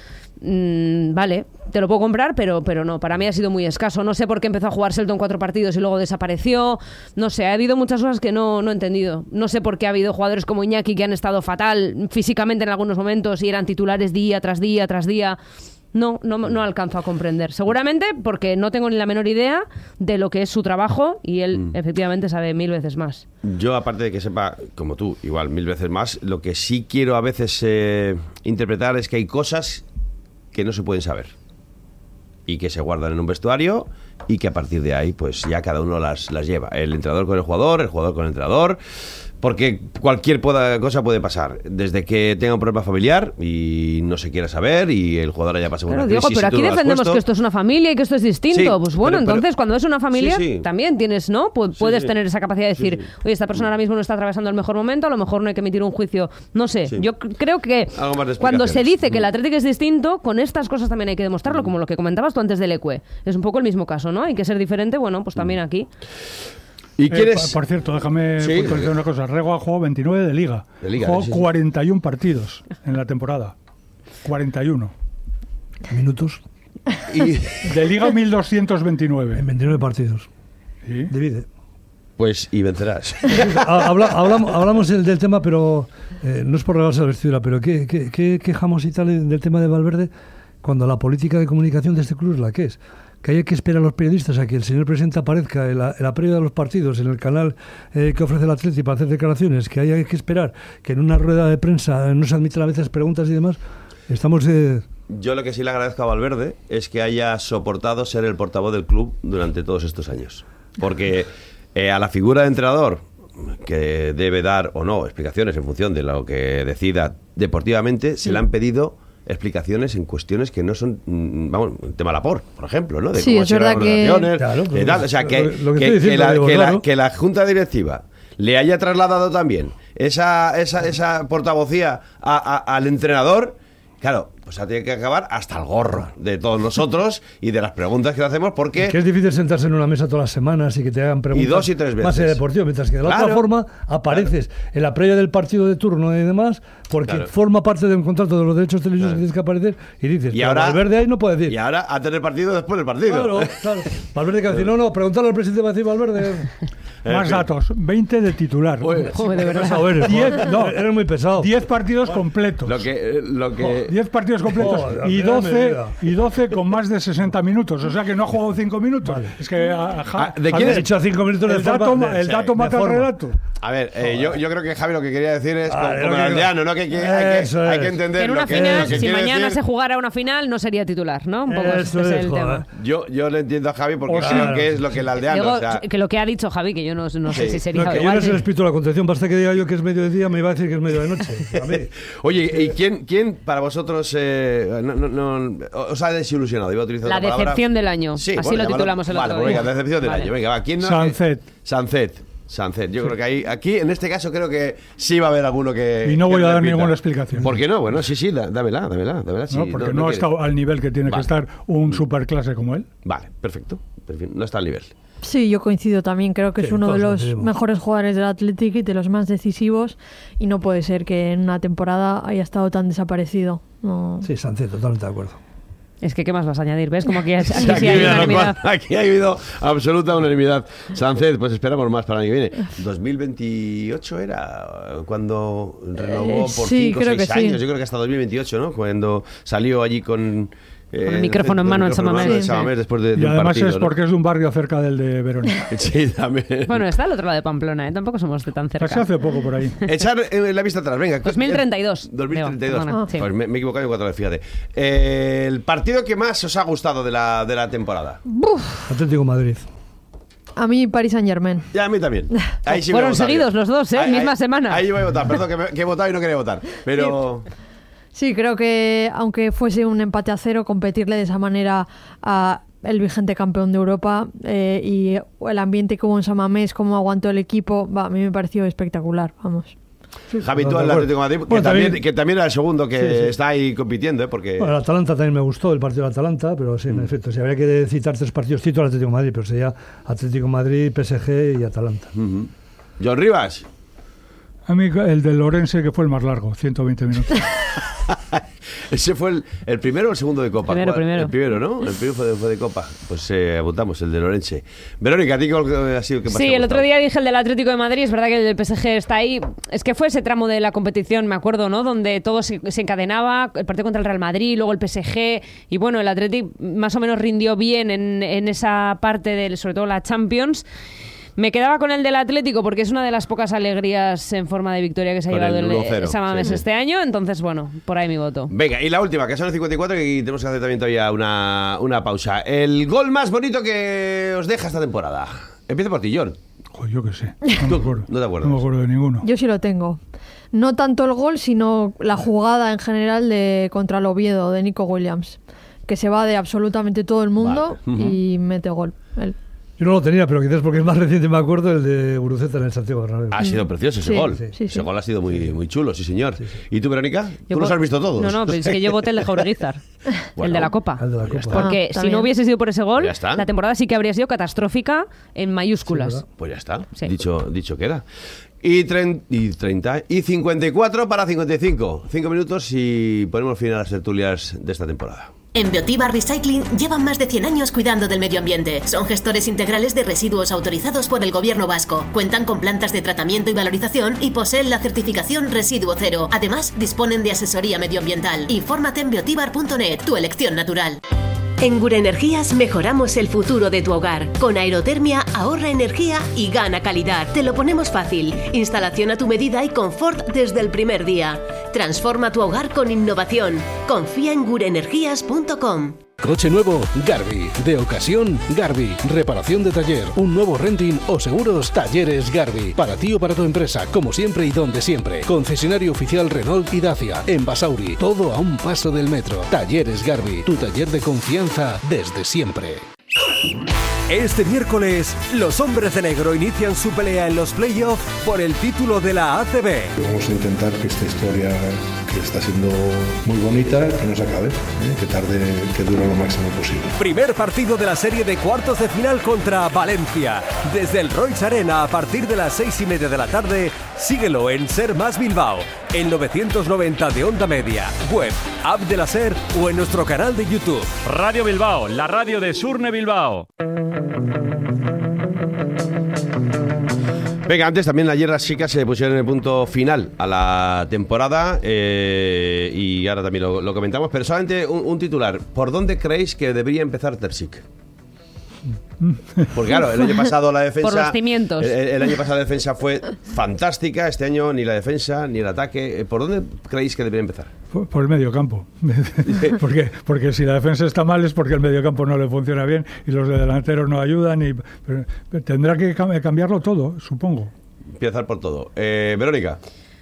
mm, vale, te lo puedo comprar, pero, pero no, para mí ha sido muy escaso. No sé por qué empezó a jugar Selton cuatro partidos y luego desapareció. No sé, ha habido muchas cosas que no, no he entendido. No sé por qué ha habido jugadores como Iñaki que han estado fatal físicamente en algunos momentos y eran titulares día tras día tras día. No, no, no alcanzo a comprender. Seguramente porque no tengo ni la menor idea de lo que es su trabajo y él Mm. efectivamente sabe mil veces más. Yo, aparte de que sepa, como tú, igual mil veces más, lo que sí quiero a veces eh, interpretar es que hay cosas que no se pueden saber y que se guardan en un vestuario y que a partir de ahí pues ya cada uno las, las lleva. El entrenador con el jugador, el jugador con el entrenador, porque cualquier pueda- cosa puede pasar. Desde que tenga un problema familiar y no se quiera saber y el jugador haya pasado Claro, una Diego, crisis pero y tú aquí no lo has defendemos puesto. que esto es una familia y que esto es distinto. Sí, pues bueno, pero- pero- entonces cuando es una familia Sí, sí. también tienes, ¿no? Pu- puedes sí. tener esa capacidad de decir, Sí, sí. oye, esta persona ahora mismo no está atravesando el mejor momento, a lo mejor no hay que emitir un juicio. No sé, Sí. yo c- creo que Algo más de cuando se explicaciones. dice que el Mm. Atlético es distinto, con estas cosas también hay que demostrarlo, como lo que comentabas tú antes del Ecue. Es un poco el mismo caso, ¿no? Hay que ser diferente, bueno, pues también aquí. ¿Y Eh, quieres? por, por cierto, déjame Sí. puntualizar una cosa. Rego ha jugado veintinueve de Liga. De Liga, Jugó sí, sí. cuarenta y uno partidos en la temporada. cuarenta y uno. Minutos. Y, De Liga mil doscientos veintinueve. En veintinueve partidos. ¿Sí? Divide. pues, y vencerás. Ha- habla- hablamos hablamos del, del tema, pero eh, no es por regarse la vestidura, pero ¿qué, qué, qué quejamos y tal del tema de Valverde cuando la política de comunicación de este club es la que es? Que hay que esperar a los periodistas a que el señor presidente aparezca en la, en la previa de los partidos, en el canal eh, que ofrece el Atleti para hacer declaraciones, que hay que esperar que en una rueda de prensa no se admitan a veces preguntas y demás. Estamos... Eh, Yo lo que sí le agradezco a Valverde es que haya soportado ser el portavoz del club durante todos estos años. Porque eh, a la figura de entrenador, que debe dar o no explicaciones en función de lo que decida deportivamente, se le han pedido explicaciones en cuestiones que no son, mm, vamos, el tema Laport, por ejemplo, ¿no? De Sí, cómo es han sido las verdad que- relaciones, Claro, de pero tal. O sea, que, lo- lo que que- estoy diciendo, que la, digo, que la- claro. que la Junta Directiva le haya trasladado también esa, esa, esa portavocía a- a- al entrenador. Claro, pues tiene que acabar hasta el gorro de todos nosotros y de las preguntas que le hacemos, porque... que es difícil sentarse en una mesa todas las semanas y que te hagan preguntas Y dos y tres veces. más de deportivo, mientras que de la Claro. otra forma apareces en la previa del partido de turno y demás, porque Claro. forma parte de un contrato de los derechos televisivos Claro. que tienes que aparecer y dices, Y pero ahora- Valverde ahí no puede decir. Y ahora a tener partido después del partido. Claro, claro. Valverde que va a decir, no, no, preguntarle al presidente va a decir Valverde. Más datos, veinte de titular. Joder, de verdad. A ver, diez, no, eres muy pesado. diez partidos completos. Lo que, lo que... diez partidos completos Joder, y, doce, y doce con más de sesenta minutos. O sea que no ha jugado cinco minutos. Vale. Es que a, a, ah, ¿de quién has dicho cinco minutos? El dato, de, el dato de mata el relato. A ver, eh, yo, yo creo que Javi lo que quería decir es ah, como el aldeano, ¿no? Que, que, hay, que hay que entender en una lo que, final, lo que si mañana decir. se jugara una final, no sería titular, ¿no? Un poco Eso ese es, es el joder. tema. Yo, yo le entiendo a Javi porque O creo sea, que es lo que el aldeano. Digo, o sea, que lo que ha dicho Javi, que yo no, no sé sí. si sería No, que igual. yo no sé el espíritu de la contención, basta que diga yo que es medio de día, me iba a decir que es medio de noche. A mí. Oye, ¿y quién, quién para vosotros eh, no, no, no, os ha desilusionado? Iba a utilizar La otra palabra. decepción del año. Sí, así bueno, lo titulamos el vale, otro pues día. venga, decepción del Vale. año. Venga, va, ¿quién no? Sancet. Sancet. Sancet. Yo sí. creo que ahí, aquí, en este caso, creo que sí va a haber alguno que. Y no voy que a dar repita. ninguna explicación. ¿Por qué no? Bueno, sí, sí, da- dámela, dámela, dámela. Sí, No, porque no, no ha quiere- estado al nivel que tiene Vale. que estar un superclase como él. Vale, perfecto. Perfecto. No está al nivel. Sí, yo coincido también. Creo que Sí, es uno de todos los coincidimos. mejores jugadores del Athletic y de los más decisivos. Y no puede ser que en una temporada haya estado tan desaparecido. No. Sí, Sánchez, totalmente de acuerdo. Es que, ¿qué más vas a añadir? ¿Ves? Como aquí, aquí sí Aquí, hay mira, lo unanimidad. cual- aquí ha habido absoluta unanimidad. Sánchez, pues esperamos más para el año que viene. dos mil veintiocho era cuando renovó Eh, por sí, cinco o creo seis que sí. años. Yo creo que hasta dos mil veintiocho, ¿no? Cuando salió allí con... eh, Con el micrófono en con mano el en micrófono Samamés. en Samamés después de, de Y un además partido, es ¿no? porque es de un barrio cerca del de Verónica. Sí, también. Bueno, está al otro lado de Pamplona, ¿eh? Tampoco somos de tan cerca. Casi hace poco por ahí. Echar eh, la vista atrás, venga. dos mil treinta y dos. dos mil treinta y dos. Leo, perdona, sí. Pues me, me he equivocado en cuatro veces, fíjate. Eh, el partido que más os ha gustado de la, de la temporada. Buf, Atlético de Madrid. a mí Paris Saint Germain. Ya, a mí también. Ahí sí Fueron voy a votar seguidos yo. los dos, ¿eh? Ahí- Misma ahí- semana. Ahí voy a votar, perdón, que, me- que he votado y no quería votar. Pero. Sí, creo que aunque fuese un empate a cero, competirle de esa manera a el vigente campeón de Europa eh, y el ambiente que hubo en San Mamés, cómo aguantó el equipo, va, a mí me pareció espectacular, vamos. Javi, tú de el acuerdo. Atlético de Madrid, que, Bueno, también, también- que también era el segundo que Sí, sí. está ahí compitiendo, ¿eh? Porque. Bueno, el Atalanta también me gustó, el partido del Atalanta, pero sí, en efecto, si habría que citar tres partidos, cito al Atlético de Madrid, pero sería Atlético de Madrid, P S G y Atalanta. Ujú. John Rivas. A mí el del Lorense, que fue el más largo, ciento veinte minutos. Ese fue el, el primero o el segundo de Copa. Primero, ¿Cuál? primero. El primero, ¿no? El primero fue de, fue de Copa. Pues eh, apuntamos, el de Lorense. Verónica, ¿a ti cuál ha sido el que más Sí, te ha el otro gustado? día dije el del Atlético de Madrid, es verdad que el del P S G está ahí. Es que fue ese tramo de la competición, me acuerdo, ¿no? Donde todo se, se encadenaba, el partido contra el Real Madrid, luego el P S G, y bueno, el Atlético más o menos rindió bien en, en esa parte, del, sobre todo la Champions. Me quedaba con el del Atlético porque es una de las pocas alegrías en forma de victoria que se ha Con llevado el el, uno cero, el Samamés sí. este año, entonces bueno, por ahí mi voto. Venga, y la última, que son el cincuenta y cuatro, y tenemos que hacer también todavía una, una pausa. El gol más bonito que os deja esta temporada. Empieza por ti, John. Joder, yo qué sé. No me acuerdo. No te acuerdas. No me acuerdo de ninguno. Yo sí lo tengo. No tanto el gol, sino la jugada en general de contra el Oviedo, de Nico Williams, que se va de absolutamente todo el mundo Vale. Ujú. y mete gol. Él. Yo no lo tenía, pero quizás porque es más reciente me acuerdo, el de Guruceta en el Santiago Bernabéu. Ha sido precioso ese Sí, gol. sí, Ese sí. gol ha sido muy, muy chulo, sí, señor. ¿Y tú, Verónica? Yo ¿Tú los vo- has visto todos? No, no, pero es que yo voté el de Jaureguizar, Bueno, el de la Copa. El de la Ya Copa. está. Porque Ah, si también. no hubiese sido por ese gol, Ya está. la temporada sí que habría sido catastrófica en mayúsculas. Sí, ¿verdad? Pues ya está, Sí. dicho, dicho queda. Y, tren- y treinta y cincuenta y cuatro para cincuenta y cinco. Cinco minutos y ponemos fin a las tertulias de esta temporada. En Biotibar Recycling llevan más de cien años cuidando del medio ambiente. Son gestores integrales de residuos autorizados por el gobierno vasco. Cuentan con plantas de tratamiento y valorización y poseen la certificación Residuo Cero. Además, disponen de asesoría medioambiental. Infórmate en biotibar punto net, tu elección natural. En Gure Energías mejoramos el futuro de tu hogar. Con aerotermia ahorra energía y gana calidad. Te lo ponemos fácil. Instalación a tu medida y confort desde el primer día. Transforma tu hogar con innovación. Confía en gure energías punto com. Coche nuevo, Garbi. De ocasión, Garbi. Reparación de taller, un nuevo renting o seguros, Talleres Garbi. Para ti o para tu empresa, como siempre y donde siempre. Concesionario oficial Renault y Dacia. En Basauri, todo a un paso del metro. Talleres Garbi, tu taller de confianza desde siempre. Este miércoles, los hombres de negro inician su pelea en los playoffs por el título de la A C B. Vamos a intentar que esta historia, que está siendo muy bonita, que no se acabe, ¿eh? que tarde, que dure lo máximo posible. Primer partido de la serie de cuartos de final contra Valencia. Desde el Royce Arena a partir de las seis y media de la tarde, síguelo en Ser Más Bilbao, en novecientos noventa de Onda Media, web, app de la Ser o en nuestro canal de YouTube. Radio Bilbao, la radio de Surne Bilbao. Venga, antes también ayer las chicas se pusieron el punto final a la temporada eh, y ahora también lo, lo comentamos, pero solamente un, un titular. ¿Por dónde creéis que debería empezar Terzic? Porque claro, el año pasado la defensa... Por los cimientos. El, el año pasado la defensa fue fantástica, este año ni la defensa ni el ataque. ¿Por dónde creéis que debería empezar? Por, por el medio campo. porque, porque si la defensa está mal es porque el medio campo no le funciona bien y los de delanteros no ayudan. Y, pero, pero tendrá que cambiarlo todo, supongo. Empezar por todo. Eh, Verónica.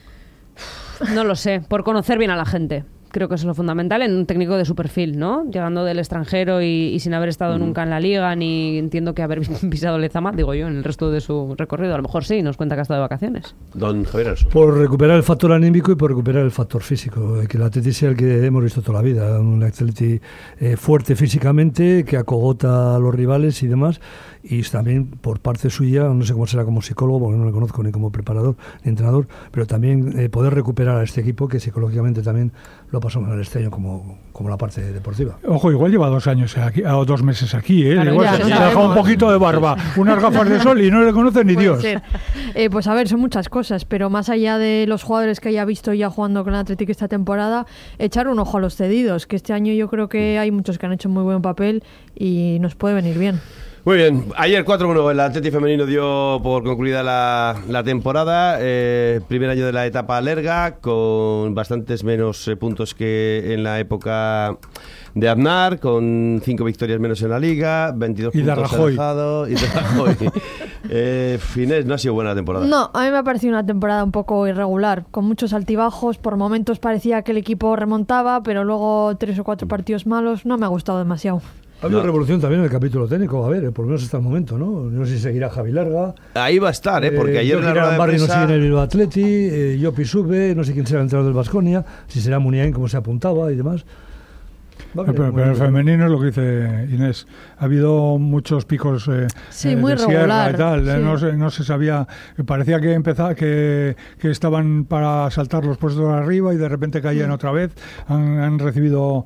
No lo sé, por conocer bien a la gente. Creo que eso es lo fundamental en un técnico de su perfil, ¿no? Llegando del extranjero y, y sin haber estado mm. nunca en la Liga, ni entiendo que haber pisado Lezama, digo yo, en el resto de su recorrido. A lo mejor sí, nos cuenta que ha estado de vacaciones. Don Javier Arso. Por recuperar el factor anímico y por recuperar el factor físico. Que el Atleti sea el que hemos visto toda la vida. Un Atleti eh, fuerte físicamente, que acogota a los rivales y demás. Y también por parte suya, no sé cómo será como psicólogo, porque no le conozco ni como preparador ni entrenador, pero también eh, poder recuperar a este equipo que psicológicamente también lo pasó mal este año como, como la parte deportiva. Ojo, igual lleva dos años aquí, o dos meses aquí, ¿eh? Claro, igual ya, se, no se ha dejado un poquito de barba, unas gafas de sol y no le conoce ni Puede Dios. ser. Eh, pues a ver, son muchas cosas, pero más allá de los jugadores que haya visto ya jugando con el Atlético esta temporada, echar un ojo a los cedidos, que este año yo creo que hay muchos que han hecho muy buen papel y nos puede venir bien. Muy bien, ayer cuatro uno el Atlético femenino dio por concluida la, la temporada, eh, primer año de la etapa larga, con bastantes menos eh, puntos que en la época de Aznar, con cinco victorias menos en la Liga, veintidós y puntos alejados, y de Rajoy. eh, Inés, no ha sido buena la temporada. No, a mí me ha parecido una temporada un poco irregular, con muchos altibajos, por momentos parecía que el equipo remontaba, pero luego tres o cuatro partidos malos, no me ha gustado demasiado. Ha habido no. revolución también en el capítulo técnico, a ver, por lo menos hasta el momento, ¿no? No sé si seguirá Javi Larga. Ahí va a estar, ¿eh? Porque eh, ayer en la rueda de Barry prensa... no sigue en el Bilbao Atleti, eh, Llopi sube, no sé quién será el entrenador del Baskonia, si será Muniain como se apuntaba y demás. Pero, pero, pero el femenino es lo que dice Inés. Ha habido muchos picos eh, sí, eh, muy de regular, sierra y tal. sí. Eh, no, se, no se sabía. Parecía que empezaba que, que estaban para saltar los puestos de arriba y de repente caían mm. otra vez. Han, han recibido